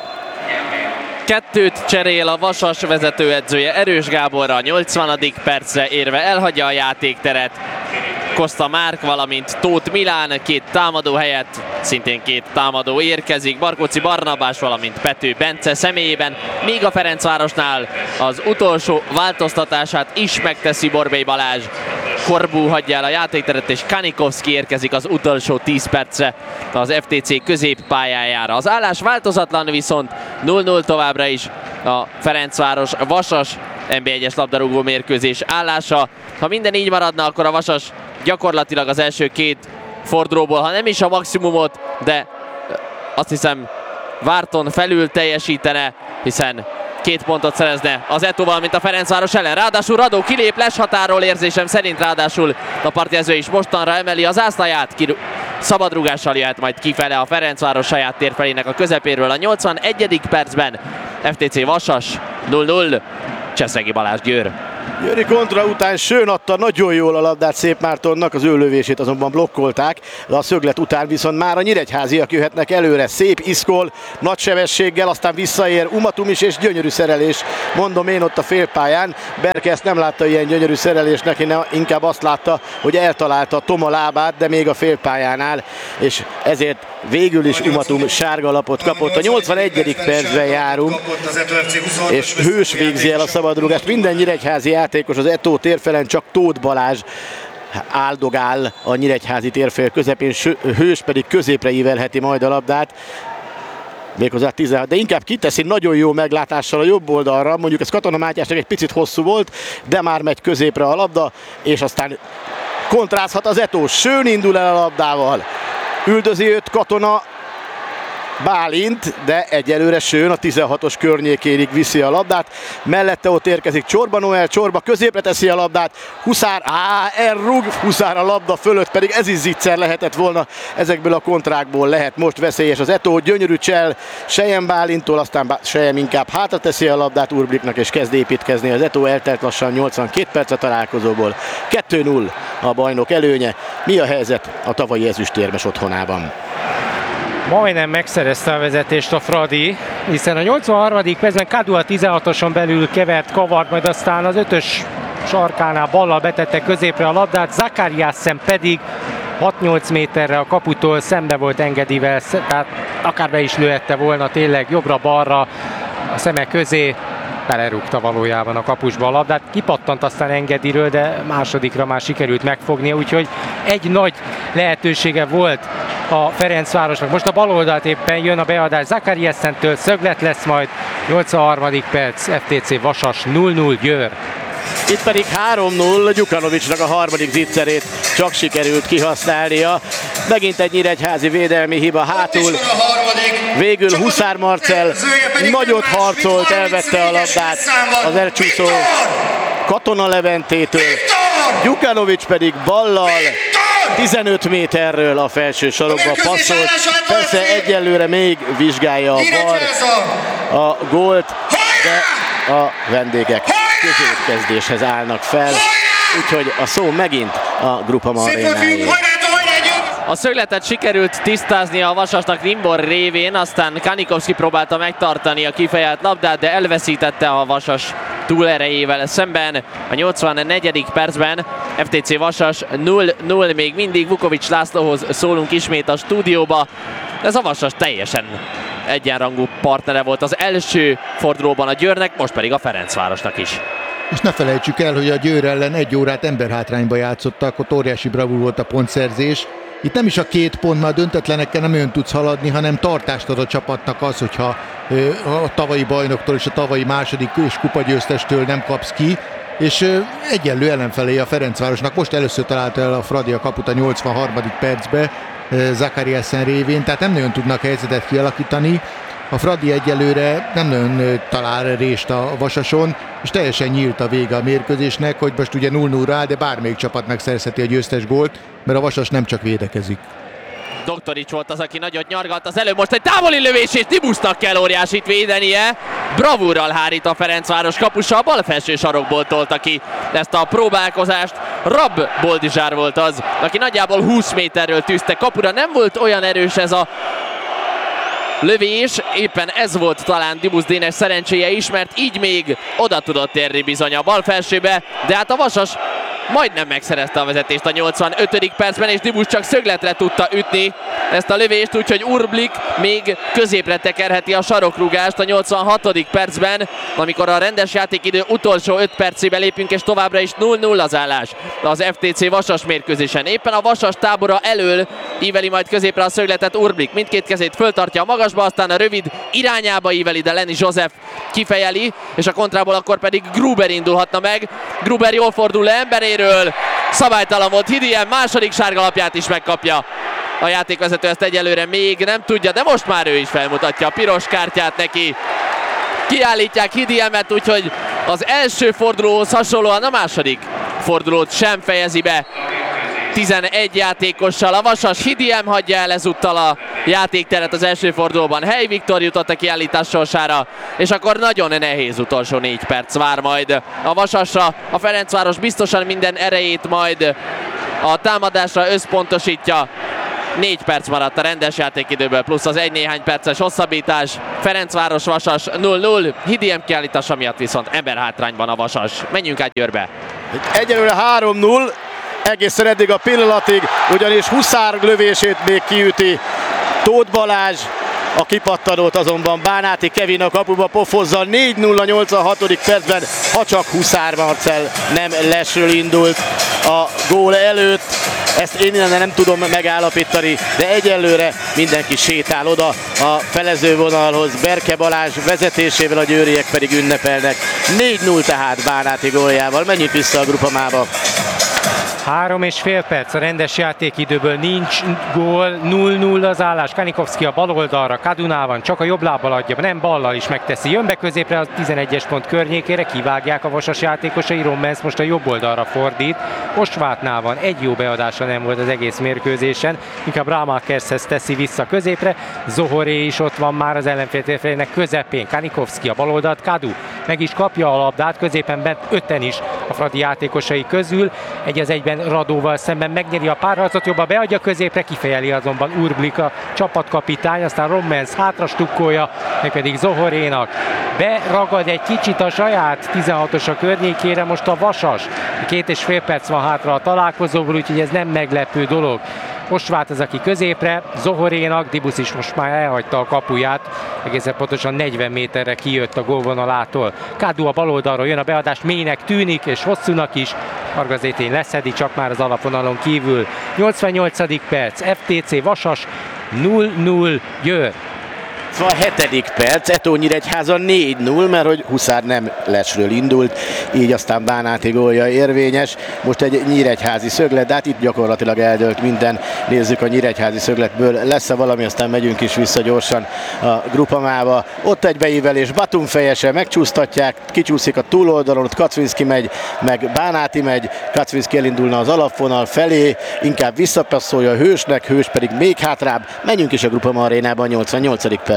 Kettőt cserél a Vasas vezetőedzője Erős Gáborra, a nyolcvanadik percre érve elhagyja a játékteret. Kosta Márk, valamint Tóth Milán, két támadó helyett szintén két támadó érkezik, Barkóczi Barnabás, valamint Pető Bence személyében, míg a Ferencvárosnál az utolsó változtatását is megteszi Borbély Balázs. Korbu hagyja el a játékteret, és Kanikovszki érkezik az utolsó tíz percre az ef té cé középpályájára. Az állás változatlan, viszont nulla null továbbra is a Ferencváros Vasas en bé egyes labdarúgó mérkőzés állása. Ha minden így maradna, akkor a Vasas gyakorlatilag az első két fordulóból, ha nem is a maximumot, de azt hiszem várton felül teljesítene, hiszen két pontot szerezne az Etóval, mint a Ferencváros ellen. Ráadásul Radó kilép, leshatáról érzésem szerint, ráadásul a partjelző is mostanra emeli az ászlaját, ki szabadrúgással jöhet majd kifele a Ferencváros saját térfelének a közepéről a nyolcvanegyedik percben. ef té cé Vasas null null, Cseszegi Balázs Győr. Győri kontra után Schön adta nagyon jól a labdát Szép Mártonnak, az ő lövését azonban blokkolták, de a szöglet után viszont már a nyíregyháziak jöhetnek előre. Szép iszkol, nagy sebességgel, aztán visszaér Umatum is, és gyönyörű szerelés, mondom én ott a félpályán. Berke ezt nem látta ilyen gyönyörű szerelésnek, inkább azt látta, hogy eltalálta Toma lábát, de még a félpályánál, és ezért végül is Umatum sárga lapot kapott. A nyolcvanegyedik percben járunk, és Hős végzi el a szabadrúgást. Minden nyíregyházi játékos az Etó térfelen, csak Tóth Balázs áldogál a nyíregyházi térfél közepén, Hős pedig középre ívelheti majd a labdát. Méghozzá tizenhat, de inkább kiteszi nagyon jó meglátással a jobb oldalra, mondjuk ez Katona Mátyásnak egy picit hosszú volt, de már megy középre a labda, és aztán kontrázhat az Etó. Schön indul el a labdával, üldözi őt Katona, Bálint, de egyelőre Schön a tizenhatos környékéig viszi a labdát. Mellette ott érkezik Csorba Noel, Csorba középre teszi a labdát. Huszár, á, elrúg, Huszár a labda fölött, pedig ez is zicser lehetett volna. Ezekből a kontrákból lehet most veszélyes az Etó. Gyönyörű csel Sejem Bálintól, aztán Sejem inkább hátra teszi a labdát Urbliknak, és kezd építkezni az Etó. Eltelt lassan nyolcvankét perc a találkozóból. kettő null a bajnok előnye. Mi a helyzet a tavalyi ezüstérmes otthonában? Majdnem megszerezte a vezetést a Fradi, hiszen a nyolcvanharmadik percben Kadu a tizenhatoson belül kevert, kavart, majd aztán az ötös sarkánál ballal betette középre a labdát, Zakariasen pedig hat-nyolc méterre a kaputól szembe volt Engedivel, tehát akár be is lőhette volna tényleg jobbra-balra a szeme közé, belerúgta valójában a kapusba a labdát, kipattant aztán Engediről, de másodikra már sikerült megfognia, úgyhogy egy nagy lehetősége volt a Ferencvárosnak. Most a bal oldalt éppen jön a beadás Zakariasentől, szöglet lesz majd, nyolcvanharmadik perc, ef té cé Vasas null null Győr. Itt pedig három null, Gyukanovicsnak a harmadik zicserét csak sikerült kihasználnia. Megint egy nyíregyházi védelmi hiba hátul. Végül Huszár Marcell nagyot harcolt, elvette a labdát az elcsúszó Katona Leventétől. Gyukanovics pedig ballal tizenöt méterről a felső sarokba passzolt. Persze egyelőre még vizsgálja a VAR a gólt, de a vendégek középkezdéshez állnak fel, úgyhogy a szó megint a Grupa Marénáé. A szögletet sikerült tisztáznia a Vasasnak Nimbor révén, aztán Kanikovszki próbálta megtartani a kifejelt labdát, de elveszítette a Vasas túlerejével szemben. A nyolcvannegyedik percben ef té cé Vasas null null még mindig. Vukovics Lászlóhoz szólunk ismét a stúdióba. Ez a Vasas teljesen egyenrangú partnere volt az első fordulóban a Győrnek, most pedig a Ferencvárosnak is. És ne felejtsük el, hogy a Győr ellen egy órát emberhátrányba játszottak, ott óriási bravúr volt a pontszerzés. Itt nem is a két pont, mert a döntetlenekkel nem olyan tudsz haladni, hanem tartást ad a csapatnak az, hogyha a tavalyi bajnoktól és a tavalyi második és kupagyőztestől nem kapsz ki, és egyenlő ellenfelé a Ferencvárosnak. Most először találta el a Fradi a kaput a nyolcvanharmadik percbe Zakariasen révén, tehát nem nagyon tudnak helyzetet kialakítani. A Fradi egyelőre nem nagyon talál rést a Vasason, és teljesen nyílt a vége a mérkőzésnek, hogy most ugye null null rá, de bármelyik csapat megszerezheti a győztes gólt, mert a Vasas nem csak védekezik. Doktorics volt az, aki nagyot nyargalt az előbb, most egy távoli lövés, és Tibusznak kell óriásit védenie. Bravúrral hárít a Ferencváros kapusa, a bal felső sarokból tolta ki ezt a próbálkozást. Rab Boldizsár volt az, aki nagyjából húsz méterről tűzte kapura, nem volt olyan erős ez a lövés, éppen ez volt talán Dibusz Dénes szerencséje is, mert így még oda tudott érni bizony a bal felsőbe, de hát a Vasas majdnem megszerezte a vezetést a nyolcvanötödik percben, és Dibusz csak szögletre tudta ütni ezt a lövést, úgyhogy Urblik még középre tekerheti a sarokrúgást a nyolcvanhatodik percben, amikor a rendes játékidő utolsó öt percébe lépünk, és továbbra is null null az állás az ef té cé Vasas mérkőzésen. Éppen a Vasas tábora elől íveli majd középre a szögletet Urblik, mindkét kezét föltartja a magasba, aztán a rövid irányába íveli, de Lenny Joseph kifejeli, és a kontrából akkor pedig Gruber indulhatna meg. Gruber jól fordul le emberéről, szabálytalan volt Hidien, második sárgalapját is megkapja. A játékvezető ezt egyelőre még nem tudja, de most már ő is felmutatja a piros kártyát neki. kiállítják Hidiemet, úgyhogy az első fordulóhoz hasonlóan a második fordulót sem fejezi be tizenegy játékossal. A Vasas Hidiem hagyja el ezúttal a játékteret az első fordulóban. Hely Viktor jutott a kiállítás sorsára, és akkor nagyon nehéz utolsó négy perc vár majd a Vasasra. A Ferencváros biztosan minden erejét majd a támadásra összpontosítja. négy perc maradt a rendes játékidőből, plusz az egy néhány perces hosszabbítás. Ferencváros Vasas null null, Hidiem kiállítása miatt viszont emberhátrányban a Vasas. Menjünk át Győrbe. Egyelőre három null, egészen eddig a pillanatig, ugyanis Huszár lövését még kiüti Tóth Balázs, a kipattanót azonban Bánáti Kevin a kapuba pofozza. Négy nulla nyolcvanhatodik percben, ha csak Huszár Marcell nem lesről indult a gól előtt. Ezt én innen nem tudom megállapítani, de egyelőre mindenki sétál oda a felezővonalhoz. Berke Balázs vezetésével, a győriek pedig ünnepelnek. négy null tehát Bánáti góljával. Menjünk vissza a Grupamába. Három és fél perc a rendes játékidőből, nincs gól, null null az állás. Kanikovszki a bal oldalra, Kaduna van, csak a jobb lábbal adja, nem ballal is megteszi. Jön be középre a tizenegyes pont környékére, kivágják a Vasas játékosai, Rommens most a jobb oldalra fordít. Osvátnál van, egy jó beadása nem volt az egész mérkőzésen, inkább Rámákershez teszi vissza középre. Zohoré is ott van már az ellenfél térfelének közepén, Kanikovszki a bal oldalt, Kadu meg is kapja a labdát, középen bent öten is a Fradi játékosai közül, egy az egyben Radóval szemben megnyeri a párharcot, jobban beadja középre, kifejeli azonban Urblik a csapatkapitány, aztán Rommens hátra stukkolja, meg pedig Zohorénak beragad egy kicsit a saját tizenhatosa környékére most a Vasas. Két és fél perc van hátra a találkozóból, úgyhogy ez nem meglepő dolog. Most vált ez aki középre, Zohorénak, Dibusz is most már elhagyta a kapuját, egészen pontosan negyven méterre kijött a gólvonalától. Kádú a bal oldalról jön a beadás, mélynek tűnik és hosszúnak is, Varga Zétény leszedi, csak már az alapvonalon kívül. nyolcvannyolcadik perc, ef té cé Vasas null null Győr. A hetedik perc, Etó Nyíregyháza négy null, mert hogy Huszár nem lesről indult, így aztán Bánáti gólja érvényes. Most egy nyíregyházi szöglet, de hát itt gyakorlatilag eldőlt minden. Nézzük a nyíregyházi szögletből, lesz-e valami, aztán megyünk is vissza gyorsan a Grupamába. Ott egy beívelés, Batum fejese, megcsúsztatják, kicsúszik a túloldalon, ott Kacvinszki megy, meg Bánáti megy, Kacvinszki elindulna az alapvonal felé, inkább visszapasszolja a Hősnek, Hős pedig még hátrább. Menjünk is a Grupama arénában a nyolcvannyolcadik percben.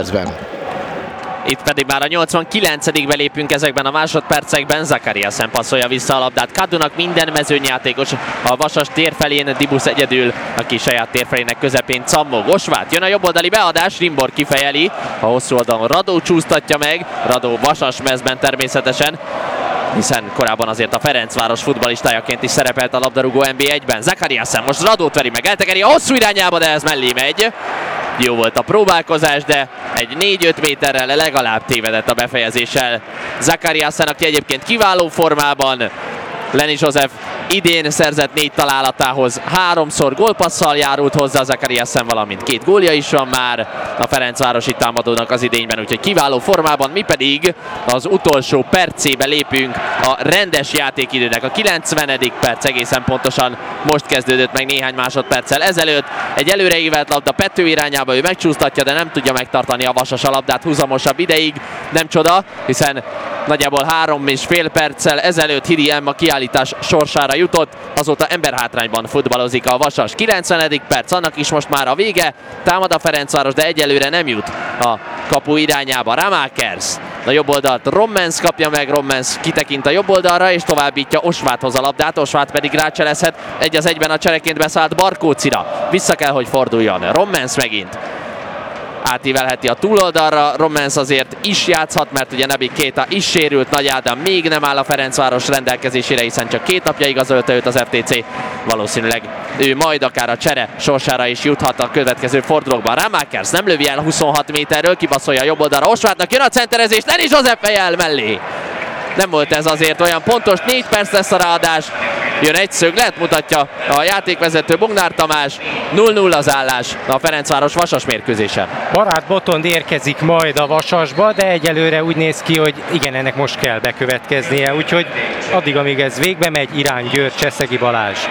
Itt pedig már a nyolcvankilencedikbe lépünk ezekben a másodpercekben. Zakariasen passzolja vissza a labdát Kadunak, minden mezőnyjátékos a Vasas térfelén, Dibusz egyedül, aki saját térfelének közepén cammog. Osvát, jön a jobboldali beadás, Rimbor kifejeli, a hosszú oldalon Radó csúsztatja meg, Radó Vasas mezben természetesen, hiszen korábban azért a Ferencváros futballistájaként is szerepelt a labdarúgó en bé egyben. Zakariasen most Radót veri meg, eltekeri a hosszú irányába, de ez mellé megy. Jó volt a próbálkozás, de egy négy-öt méterrel legalább tévedett a befejezéssel Zakariasen, aki egyébként kiváló formában. Lenny Joseph idén szerzett négy találatához háromszor gólpasszal járult hozzá Zakariasen, valamint két gólja is van már a ferencvárosi támadónak az idényben, úgyhogy kiváló formában. Mi pedig az utolsó percébe lépünk a rendes játékidőnek. A kilencvenedik perc egészen pontosan most kezdődött meg néhány másodperccel ezelőtt. Egy előreívelt labda Pető irányába, ő megcsúsztatja, de nem tudja megtartani a Vasas a labdát húzamosabb ideig. Nem csoda, hiszen nagyjából három és fél perccel ezelőtt Hidiem a kiállítás sorsára jutott, azóta emberhátrányban futballozik a Vasas. kilencvenedik perc, annak is most már a vége, támad a Ferencváros, de egyelőre nem jut a kapu irányába. Rámákers a jobb oldalt Rommens kapja meg, Rommens kitekint a jobb oldalra és továbbítja Osváthoz a labdát, Osvát pedig rácselezhet, egy az egyben a csereként beszállt Barkócira, vissza kell, hogy forduljon, Rommens megint átívelheti a túloldalra, Rommens azért is játszhat, mert ugye Nebi Kéta is sérült, Nagy Ádám még nem áll a Ferencváros rendelkezésére, hiszen csak két napja igazolta őt az ef té cé. Valószínűleg ő majd akár a csere sorsára is juthat a következő fordulókban. Rámákers nem lövi el huszonhat méterről, kibaszolja a jobb oldalra, Osvátnak jön a centerezés, Lenny Joseph fejjel mellé. Nem volt ez azért olyan pontos, négy perc lesz a ráadás. Jön egy szöglet, mutatja a játékvezető Bognár Tamás. null null az állás a Ferencváros Vasas mérkőzésen. Barát Botond érkezik majd a Vasasba, de egyelőre úgy néz ki, hogy igen, ennek most kell bekövetkeznie, úgyhogy addig, amíg ez végbe megy, Irán Győr, Cseszegi Balázs.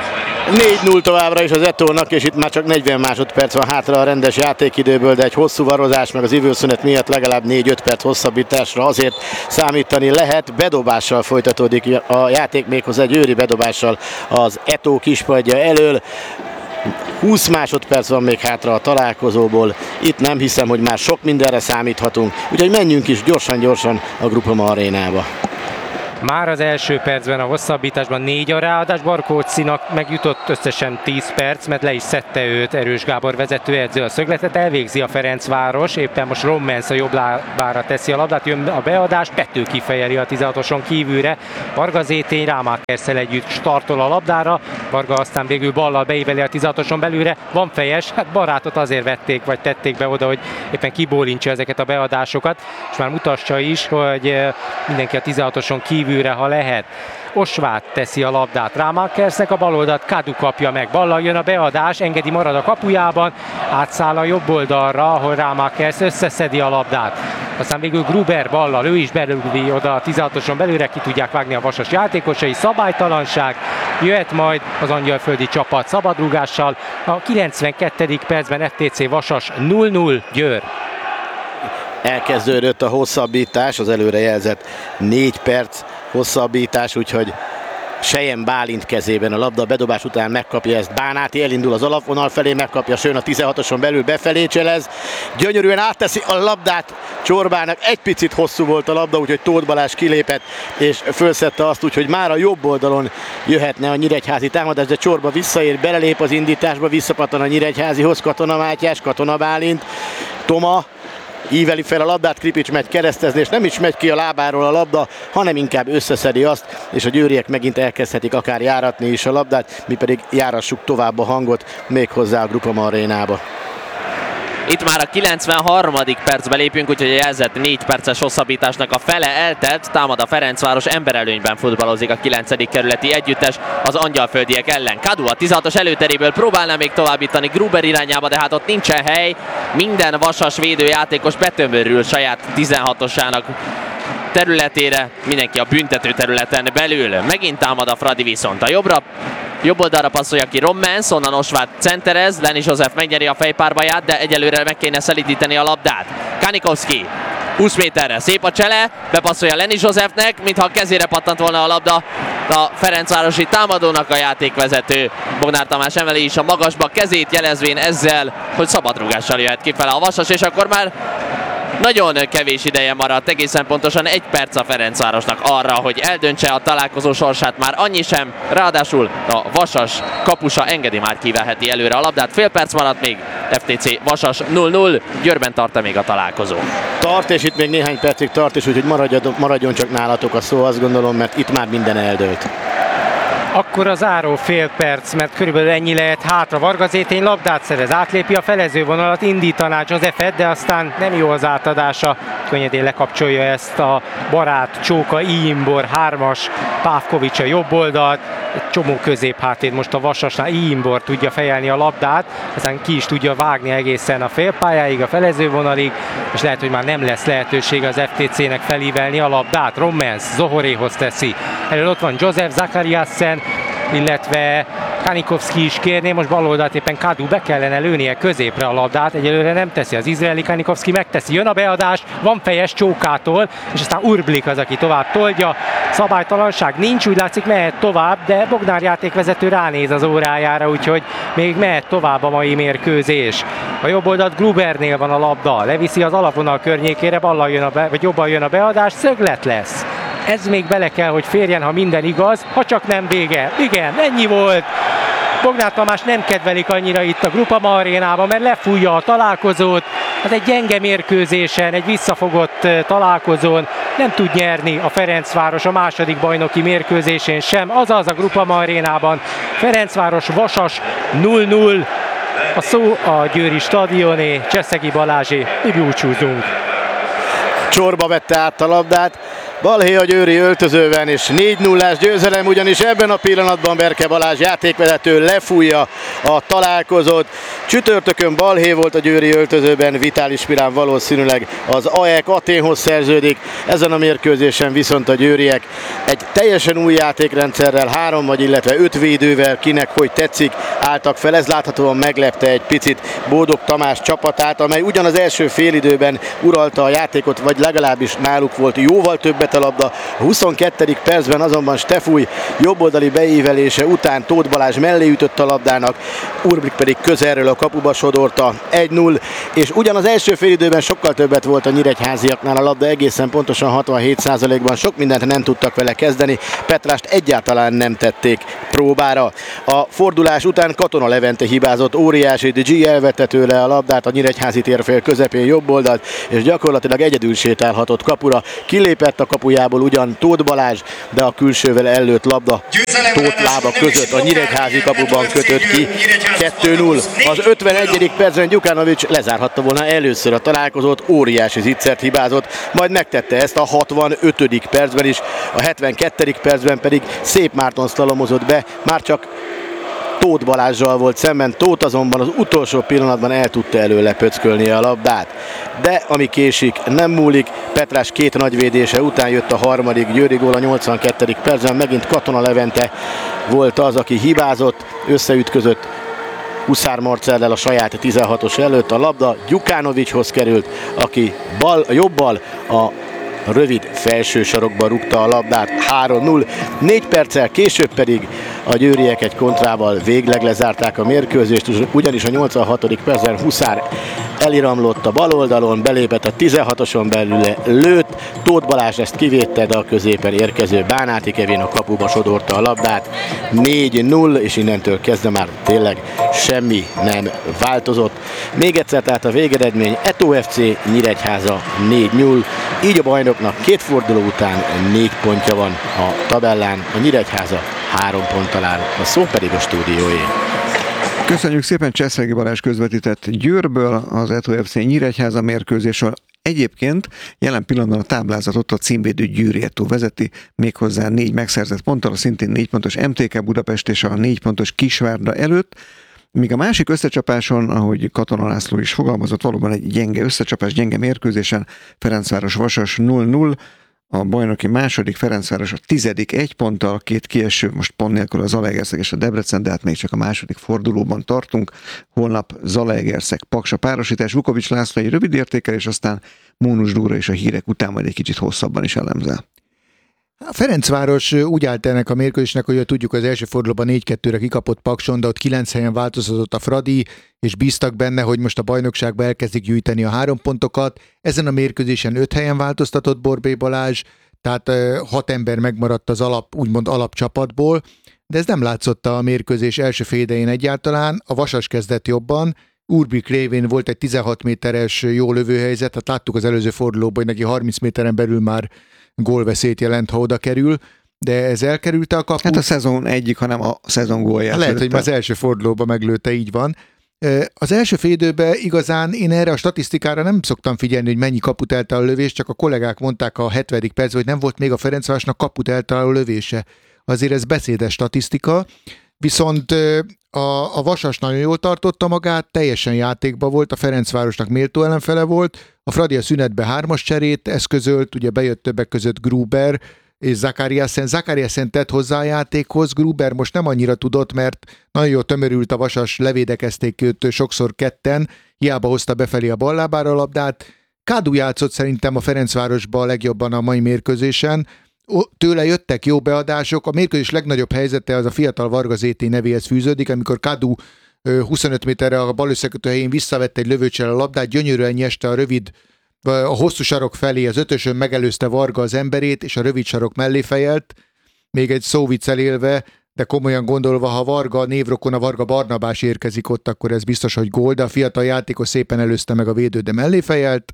négy null továbbra is az Etónak, és itt már csak negyven másodperc van hátra a rendes játékidőből, de egy hosszú varozás meg az időszünet miatt legalább négy-öt perc hosszabbításra azért számítani lehet. Bedobással folytatódik a játék, méghozzá egy őri bedobással az Etó kispadja elől. húsz másodperc van még hátra a találkozóból. Itt nem hiszem, hogy már sok mindenre számíthatunk, úgyhogy menjünk is gyorsan-gyorsan a Groupama arénába. Már az első percben a hosszabbításban négy a ráadás, Barkóczinak megjutott összesen tíz perc, mert le is szedte őt Erős Gábor vezetőedző a szögletet, elvégzi a Ferencváros, éppen most Rommens a jobb lábára teszi a labdát, jön a beadás, Pető kifejeli a tizenhatoson kívülre, Varga Zétény Rámákerszel együtt startol a labdára, Varga aztán végül ballal beíveli a tizenhatoson belülre, van fejes, hát Barátot azért vették, vagy tették be oda, hogy éppen kibólintsa ezeket a beadásokat, és már mutassa is, hogy mindenki a tizenhatoson kívül ha lehet. Osvát teszi a labdát Rámákersnek, a baloldalt Kadu kapja meg, ballal jön a beadás, engedi marad a kapujában, átszáll a jobb oldalra, ahol Rámákers összeszedi a labdát. Aztán végül Gruber ballal, ő is belülvi oda a tizenhatoson belőle, ki tudják vágni a Vasas játékosai, szabálytalanság, jöhet majd az angyalföldi csapat szabadrúgással. A kilencvenkettedik percben ef té cé Vasas null null Győr. Elkezdődött a hosszabbítás, az előrejelzett négy perc hosszabbítás, úgyhogy Sejem Bálint kezében a labda, a bedobás után megkapja ezt Bánáti, elindul az alapvonal felé, megkapja Sőn a tizenhatoson belül, befelé cselez, gyönyörűen átteszi a labdát Csorbának, egy picit hosszú volt a labda, úgyhogy Tóth Balázs kilépett és fölszedte azt, úgyhogy már a jobb oldalon jöhetne a nyíregyházi támadás, de Csorba visszaér, belelép az indításba, visszapattan a nyíregyházihoz, Katona Mátyás, Katona Bálint, Toma íveli fel a labdát, Kripics megy keresztezni, és nem is megy ki a lábáról a labda, hanem inkább összeszedi azt, és a győriek megint elkezdhetik akár járatni is a labdát, mi pedig járassuk tovább a hangot méghozzá a Groupama arénába. Itt már a kilencvenharmadik percbe lépünk, úgyhogy a jelzett négy perces hosszabbításnak a fele eltelt, támad a Ferencváros, emberelőnyben futballozik a kilencedik kerületi együttes az angyalföldiek ellen. Kadu a tizenhatos előteréből próbálna még továbbítani Gruber irányába, de hát ott nincsen hely, minden Vasas védőjátékos betömörül saját tizenhatosának területére, mindenki a büntető területen belül. Megint támad a Fradi viszont a jobbra, jobb oldalra passzolja ki Rommens, onnan Osvát centerez, Leni József megnyeri a fejpárbaját, de egyelőre meg kéne szelídíteni a labdát. Kanikovszki húsz méterre, szép a csele, bepasszolja Leni Józsefnek, mintha a kezére pattant volna a labda a ferencvárosi támadónak, a játékvezető Bognár Tamás emeli is a magasba kezét, jelezvén ezzel, hogy szabadrúgással jöhet kifele a Vasas, és akkor már nagyon kevés ideje maradt, egészen pontosan egy perc a Ferencvárosnak arra, hogy eldöntse a találkozó sorsát, már annyi sem, ráadásul a Vasas kapusa engedi, már kivelheti előre a labdát, fél perc maradt még, ef té cé Vasas null null, Győrben tart még a találkozó. Tart, és itt még néhány percig tart, és úgyhogy maradjon, maradjon csak nálatok a szó, azt gondolom, mert itt már minden eldőlt. Akkor a záró fél perc, mert körülbelül ennyi lehet hátra. Varga Zétény labdát szerez, átlépi a felezővonalat, indítaná Józsefet, de aztán nem jó az átadása. Könnyedén lekapcsolja ezt a barát Csóka, Iimbor, hármas, Pávkovics a jobb oldalt. Egy csomó középhátvéd most a Vasasnál, Iimbor tudja fejelni a labdát, aztán ki is tudja vágni egészen a félpályáig, a felezővonalig, és lehet, hogy már nem lesz lehetősége az ef té cének felívelni a labdát. Rommens Zohoréhoz teszi. Elől ott van József Zakariassen, illetve Kanikovszki is kérné, most baloldalt éppen Kadu, be kellene lőnie középre a labdát, egyelőre nem teszi az izraeli, Kanikovszki megteszi, jön a beadás, van fejes Csókától, és aztán Urblik az, aki tovább toldja, szabálytalanság nincs, úgy látszik mehet tovább, de Bognár játékvezető ránéz az órájára, úgyhogy még mehet tovább a mai mérkőzés. A jobb oldalt Grubernél van a labda, leviszi az alapvonal környékére, ballal jön a be, vagy jobban jön a beadás, szöglet lesz. Ez még bele kell, hogy férjen, ha minden igaz, ha csak nem vége. Igen, ennyi volt. Bognár Tamás nem kedvelik annyira itt a Groupama arénában, mert lefújja a találkozót. Az egy gyenge mérkőzésen, egy visszafogott találkozón nem tud nyerni a Ferencváros a második bajnoki mérkőzésén sem. Azaz a Groupama arénában Ferencváros Vasas null null. A szó a Győri stadioné, Cseszegi Balázsé, mi búcsúzunk. Csorba vette át a labdát, Balhé a győri öltözőben, és négy nullás győzelem, ugyanis ebben a pillanatban Berke Balázs játékvezető lefújja a találkozót. Csütörtökön Balhé volt a győri öltözőben, Vitális Milán valószínűleg az á e ká Athénhoz szerződik. Ezen a mérkőzésen viszont a győriek egy teljesen új játékrendszerrel, három vagy illetve öt védővel, kinek hogy tetszik, álltak fel. Ez láthatóan meglepte egy picit Bódog Tamás csapatát, amely ugyan az első félidőben uralta a játékot, vagy legalábbis náluk volt jóval többet a labda. A huszonkettedik percben azonban Stefúj jobboldali beívelése után Tóth Balázs mellé ütött a labdának, Urbik pedig közelről a kapuba sodorta. egy null, és ugyan az első félidőben sokkal többet volt a nyíregyháziaknál a labda, egészen pontosan hatvanhét százalékban, sok mindent nem tudtak vele kezdeni, Petrást egyáltalán nem tették próbára. A fordulás után Katona Levente hibázott, óriási, de G elvette tőle a labdát a nyíregyházi térfél közepén jobb oldalt, és gyakorlatilag egyedül sétálhatott kapura. Kilépett a kapujából ugyan Tóth Balázs, de a külsővel ellőtt labda Tóth lába között a nyíregyházi kapuban kötött ki. kettő null. Az ötvenegyedik percben Gyukanovics lezárhatta volna először a találkozót, óriási zicsert hibázott, majd megtette ezt a hatvanötödik percben is, a hetvenkettedik percben pedig Szép Márton szlalomozott be, már csak Tóth Balázsral volt szemben, Tóth azonban az utolsó pillanatban el tudta előle pöckölni a labdát. De ami késik, nem múlik, Petrás két nagyvédése után jött a harmadik győri gól a nyolcvankettedik percben, megint Katona Levente volt az, aki hibázott, összeütközött Huszár Marcellel a saját tizenhatos előtt, a labda Gyukanovicshoz került, aki bal, jobbal a rövid felső sarokba rúgta a labdát. három null. Négy perccel később pedig a győriek egy kontrával végleg lezárták a mérkőzést, ugyanis a nyolcvanhatodik percben Huszár eliramlott a bal oldalon, belépett a tizenhatoson belül, lőtt, Tóth Balázs ezt kivédte, de a középen érkező Bánáti Kevin a kapuba sodorta a labdát. négy null, és innentől kezdve már tényleg semmi nem változott. Még egyszer tehát a végeredmény: Eto ef cé Nyíregyháza négy null, így a bajnoknak két forduló után négy pontja van a tabellán, a Nyíregyháza három ponttal áll, a szó pedig a stúdióé. Köszönjük szépen, Cseszegi Balázs közvetített Győrből az Eto ef cé Nyíregyháza mérkőzésről. Egyébként jelen pillanatban a táblázatot a címvédő Győri Eto vezeti, méghozzá négy megszerzett ponttal, a szintén négy pontos em té ká Budapest és a négy pontos Kisvárda előtt, míg a másik összecsapáson, ahogy Katona László is fogalmazott, valóban egy gyenge összecsapás, gyenge mérkőzésen, Ferencváros-Vasas null null, a bajnoki második, Ferencváros a tizedik egy ponttal, két kieső, most pont nélkül a Zalaegerszeg és a Debrecen, de hát még csak a második fordulóban tartunk. Holnap Zalaegerszeg Paksa párosítás, Vukovics László egy rövid értékelés, aztán Mónus Dóra és a hírek után majd egy kicsit hosszabban is elemzel. A Ferencváros úgy állt ennek a mérkőzésnek, hogy tudjuk, az első fordulóban négy kettőre kikapott Pakson, de ott kilenc helyen változott a Fradi, és bíztak benne, hogy most a bajnokságban elkezdik gyűjteni a három pontokat. Ezen a mérkőzésen öt helyen változtatott Borbély Balázs, tehát hat ember megmaradt az alap, úgymond alapcsapatból, de ez nem látszott a mérkőzés első fél idején egyáltalán. A Vasas kezdett jobban, Urbik révén volt egy tizenhat méteres jó lövőhelyzet, tehát láttuk az előző fordulóban, hogy neki harminc méteren belül már gólveszélyt jelent, ha oda kerül, de ez elkerülte a kaput. Hát a szezon egyik, hanem a szezon gólját. Lehet, hogy az első fordulóban meglőtte, így van. Az első fél időben igazán én erre a statisztikára nem szoktam figyelni, hogy mennyi kaput eltaláló lövés, csak a kollégák mondták a hetvedik percben, hogy nem volt még a Ferencvárosnak kaput eltaláló lövése. Azért ez beszédes statisztika, viszont a, a Vasas nagyon jól tartotta magát, teljesen játékban volt, a Ferencvárosnak méltó ellenfele volt, a Fradi a szünetbe hármas cserét eszközölt, ugye bejött többek között Gruber és Zakariasen. Zakariasen tett hozzá a játékhoz, Gruber most nem annyira tudott, mert nagyon jól tömörült a Vasas, levédekezték őt sokszor ketten, hiába hozta befelé a ballábára a labdát. Kádu játszott szerintem a Ferencvárosba a legjobban a mai mérkőzésen, tőle jöttek jó beadások, a mérkőzés legnagyobb helyzete az a fiatal Varga zé té nevéhez fűződik, amikor Kádu huszonöt méterre a bal összekötő helyén visszavette egy lövőcsel a labdát, gyönyörűen nyeste a rövid, a hosszú sarok felé, az ötösön megelőzte Varga az emberét, és a rövid sarok mellé fejelt, még egy szóviccel élve, de komolyan gondolva, ha Varga névrokon a Varga Barnabás érkezik ott, akkor ez biztos, hogy gól, de a fiatal játékos szépen előzte meg a védő, de mellé fejelt.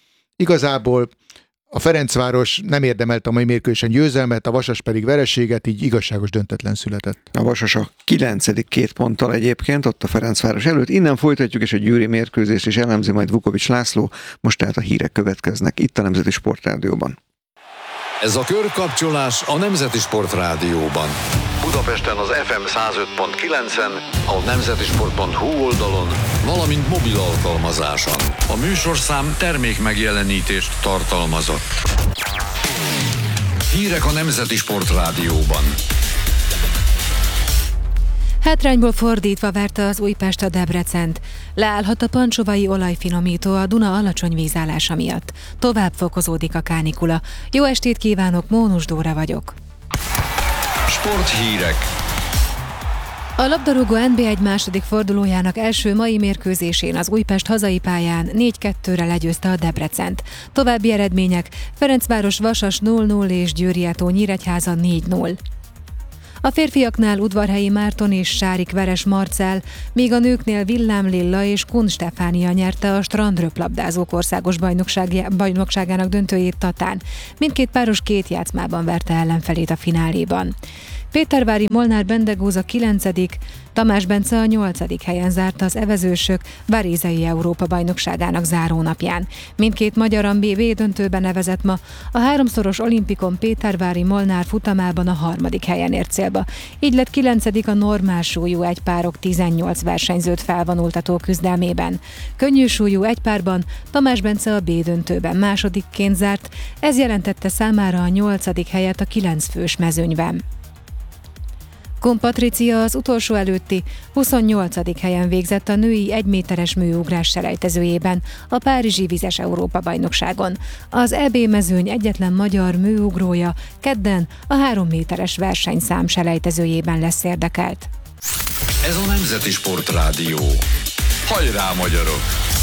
Igazából a Ferencváros nem érdemelt a mai mérkőzésen győzelmet, a Vasas pedig vereséget, így igazságos döntetlen született. A Vasas a kilencedik két ponttal egyébként, ott a Ferencváros előtt. Innen folytatjuk, és a győri mérkőzést is elemzi majd Vukovics László. Most tehát a hírek következnek itt a Nemzeti Sportrádióban. Ez a körkapcsolás a Nemzeti Sport Rádióban. Budapesten az ef em száz öt pont kilencen, a nemzetisport pont hu oldalon, valamint mobil alkalmazáson. A műsorszám termék megjelenítést tartalmazott. Hírek a Nemzeti Sport Rádióban. Hátrányból fordítva várta az Újpest a Debrecent. Leállhat a pancsovai olajfinomító a Duna alacsony vízállása miatt. Tovább fokozódik a kánikula. Jó estét kívánok, Mónus Dóra vagyok. Sporthírek. A labdarúgó en bé egy második fordulójának első mai mérkőzésén az Újpest hazai pályán négy kettőre legyőzte a Debrecent. További eredmények: Ferencváros Vasas nulla nulla és Győriátó Nyíregyháza négy nulla. A férfiaknál Udvarhelyi Márton és Sárik Veres Marcell, míg a nőknél Villám Lilla és Kun Stefánia nyerte a strandröplabdázók országos bajnokságának döntőjét Tatán. Mindkét páros két játszmában verte ellenfelét a fináléban. Pétervári Molnár Bendegúz a kilencedik, Tamás Bence a nyolcadik helyen zárta az evezősök Varézei Európa-bajnokságának zárónapján. Mindkét magyar a bé vé döntőben nevezett ma, a háromszoros olimpikon Pétervári Molnár futamában a harmadik helyen ért célba. Így lett kilencedik a normál súlyú egypárok tizennyolc versenyzőt felvonultató küzdelmében. Könnyű súlyú egypárban Tamás Bence a B döntőben másodikként zárt, ez jelentette számára a nyolcadik helyet a kilenc fős mezőnyben. Kun Patricia az utolsó előtti huszonnyolcadik helyen végzett a női egyméteres műugrás selejtezőjében a Párizsi Vizes Európa-bajnokságon. Az é bé mezőny egyetlen magyar műugrója kedden a három méteres versenyszám selejtezőjében lesz érdekelt. Ez a Nemzeti Sport Rádió. Hajrá, magyarok!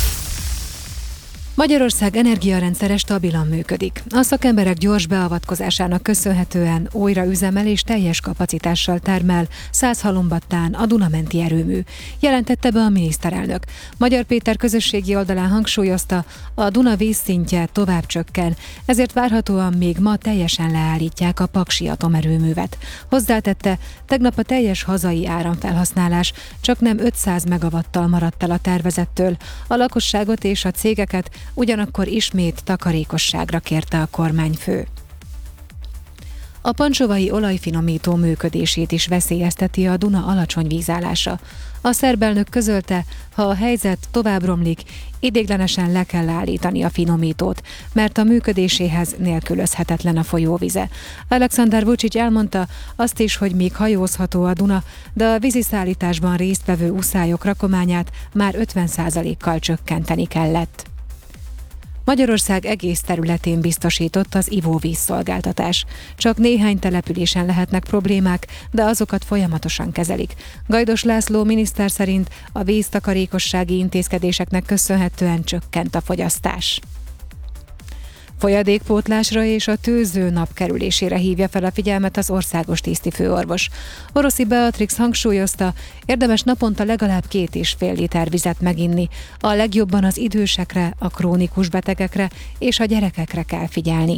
Magyarország energiarendszere stabilan működik. A szakemberek gyors beavatkozásának köszönhetően újra üzemel és teljes kapacitással termel száz halombattán a Duna-menti erőmű, jelentette be a miniszterelnök. Magyar Péter közösségi oldalán hangsúlyozta, a Duna vízszintje tovább csökken, ezért várhatóan még ma teljesen leállítják a paksi atomerőművet. Hozzátette, tegnap a teljes hazai áramfelhasználás csak nem ötszáz megawattal maradt el a tervezettől, a lakosságot és a cégeket ugyanakkor ismét takarékosságra kérte a kormányfő. A pancsovai olajfinomító működését is veszélyezteti a Duna alacsony vízállása. A szerb elnök közölte, ha a helyzet tovább romlik, idéglenesen le kell állítani a finomítót, mert a működéséhez nélkülözhetetlen a folyóvize. Alexander Vučić elmondta azt is, hogy még hajózható a Duna, de a víziszállításban résztvevő uszályok rakományát már ötven százalékkal csökkenteni kellett. Magyarország egész területén biztosított az ivóvízszolgáltatás. Csak néhány településen lehetnek problémák, de azokat folyamatosan kezelik. Gajdos László miniszter szerint a víztakarékossági intézkedéseknek köszönhetően csökkent a fogyasztás. Folyadékpótlásra és a tőző nap kerülésére hívja fel a figyelmet az országos tisztifőorvos. Oroszi Beatrix hangsúlyozta, érdemes naponta legalább két és fél liter vizet meginni. A legjobban az idősekre, a krónikus betegekre és a gyerekekre kell figyelni.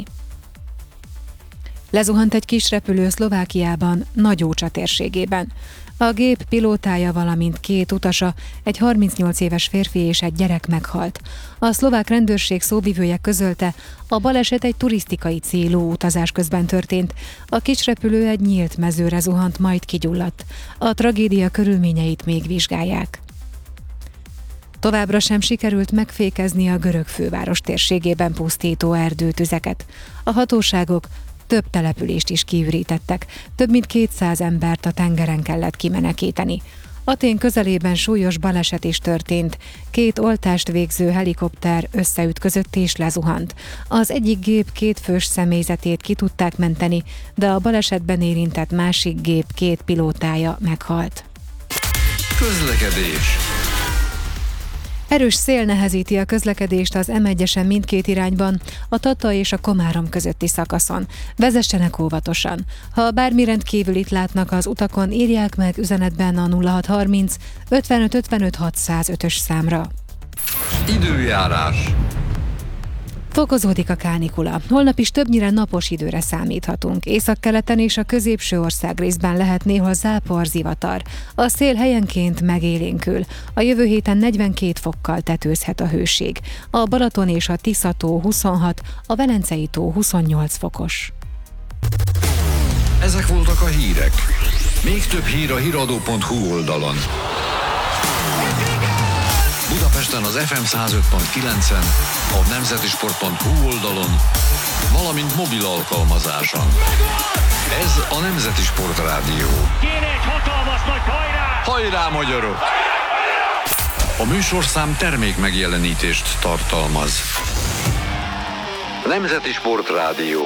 Lezuhant egy kis repülő Szlovákiában, Nagyócsa térségében. A gép pilótája, valamint két utasa, egy harmincnyolc éves férfi és egy gyerek meghalt. A szlovák rendőrség szóvivője közölte, a baleset egy turisztikai célú utazás közben történt. A kis repülő egy nyílt mezőre zuhant, majd kigyulladt. A tragédia körülményeit még vizsgálják. Továbbra sem sikerült megfékezni a görög főváros térségében pusztító erdőtüzeket. A hatóságok több települést is kiürítettek, több mint kétszáz embert a tengeren kellett kimenekíteni. Atén közelében súlyos baleset is történt. Két oltást végző helikopter összeütközött és lezuhant. Az egyik gép két fős személyzetét ki tudták menteni, de a balesetben érintett másik gép két pilótája meghalt. Közlekedés. Erős szél nehezíti a közlekedést az em egyesen mindkét irányban, a Tata és a Komárom közötti szakaszon. Vezessenek óvatosan. Ha bármi rendkívülit látnak az utakon, írják meg üzenetben a nulla hat harminc ötvenöt ötvenöt hatszázötös számra. Időjárás. Fokozódik a kánikula. Holnap is többnyire napos időre számíthatunk. Északkeleten és a középső ország részben lehet néhol zápor, zivatar. A szél helyenként megélénkül. A jövő héten negyvenkét fokkal tetőzhet a hőség. A Balaton és a Tisza-tó huszonhat, a Velencei-tó huszonnyolc fokos. Ezek voltak a hírek. Még több hír a híradó pont hu oldalon. Budapesten az ef em száz öt pont kilencen, a nemzeti sport pont hu oldalon, valamint mobil alkalmazáson. Ez a Nemzeti Sport Rádió. Kéne egy hatalmas nagy hajrá! Hajrá, magyarok! A műsorszám termék megjelenítést tartalmaz. Nemzeti Sport Rádió.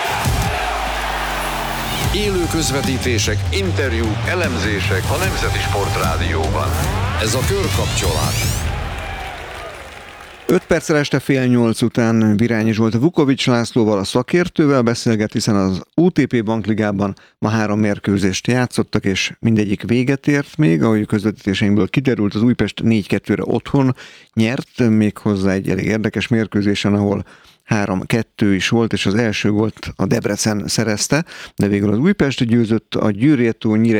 Élő közvetítések, interjúk, elemzések a Nemzeti Sport Rádióban. Ez a körkapcsolás. öt perccel este fél nyolc után Virányi Zsolt Vukovics Lászlóval, a szakértővel beszélget, hiszen az o té pé Bankligában ma három mérkőzést játszottak, és mindegyik véget ért még, ahogy közvetítéseinkből kiderült, az Újpest négy kettőre otthon nyert, méghozzá egy elég érdekes mérkőzésen, ahol három kettő is volt, és az első gólt a Debrecen szerezte, de végül az Újpest győzött, a Győrjetó Nyíregyháza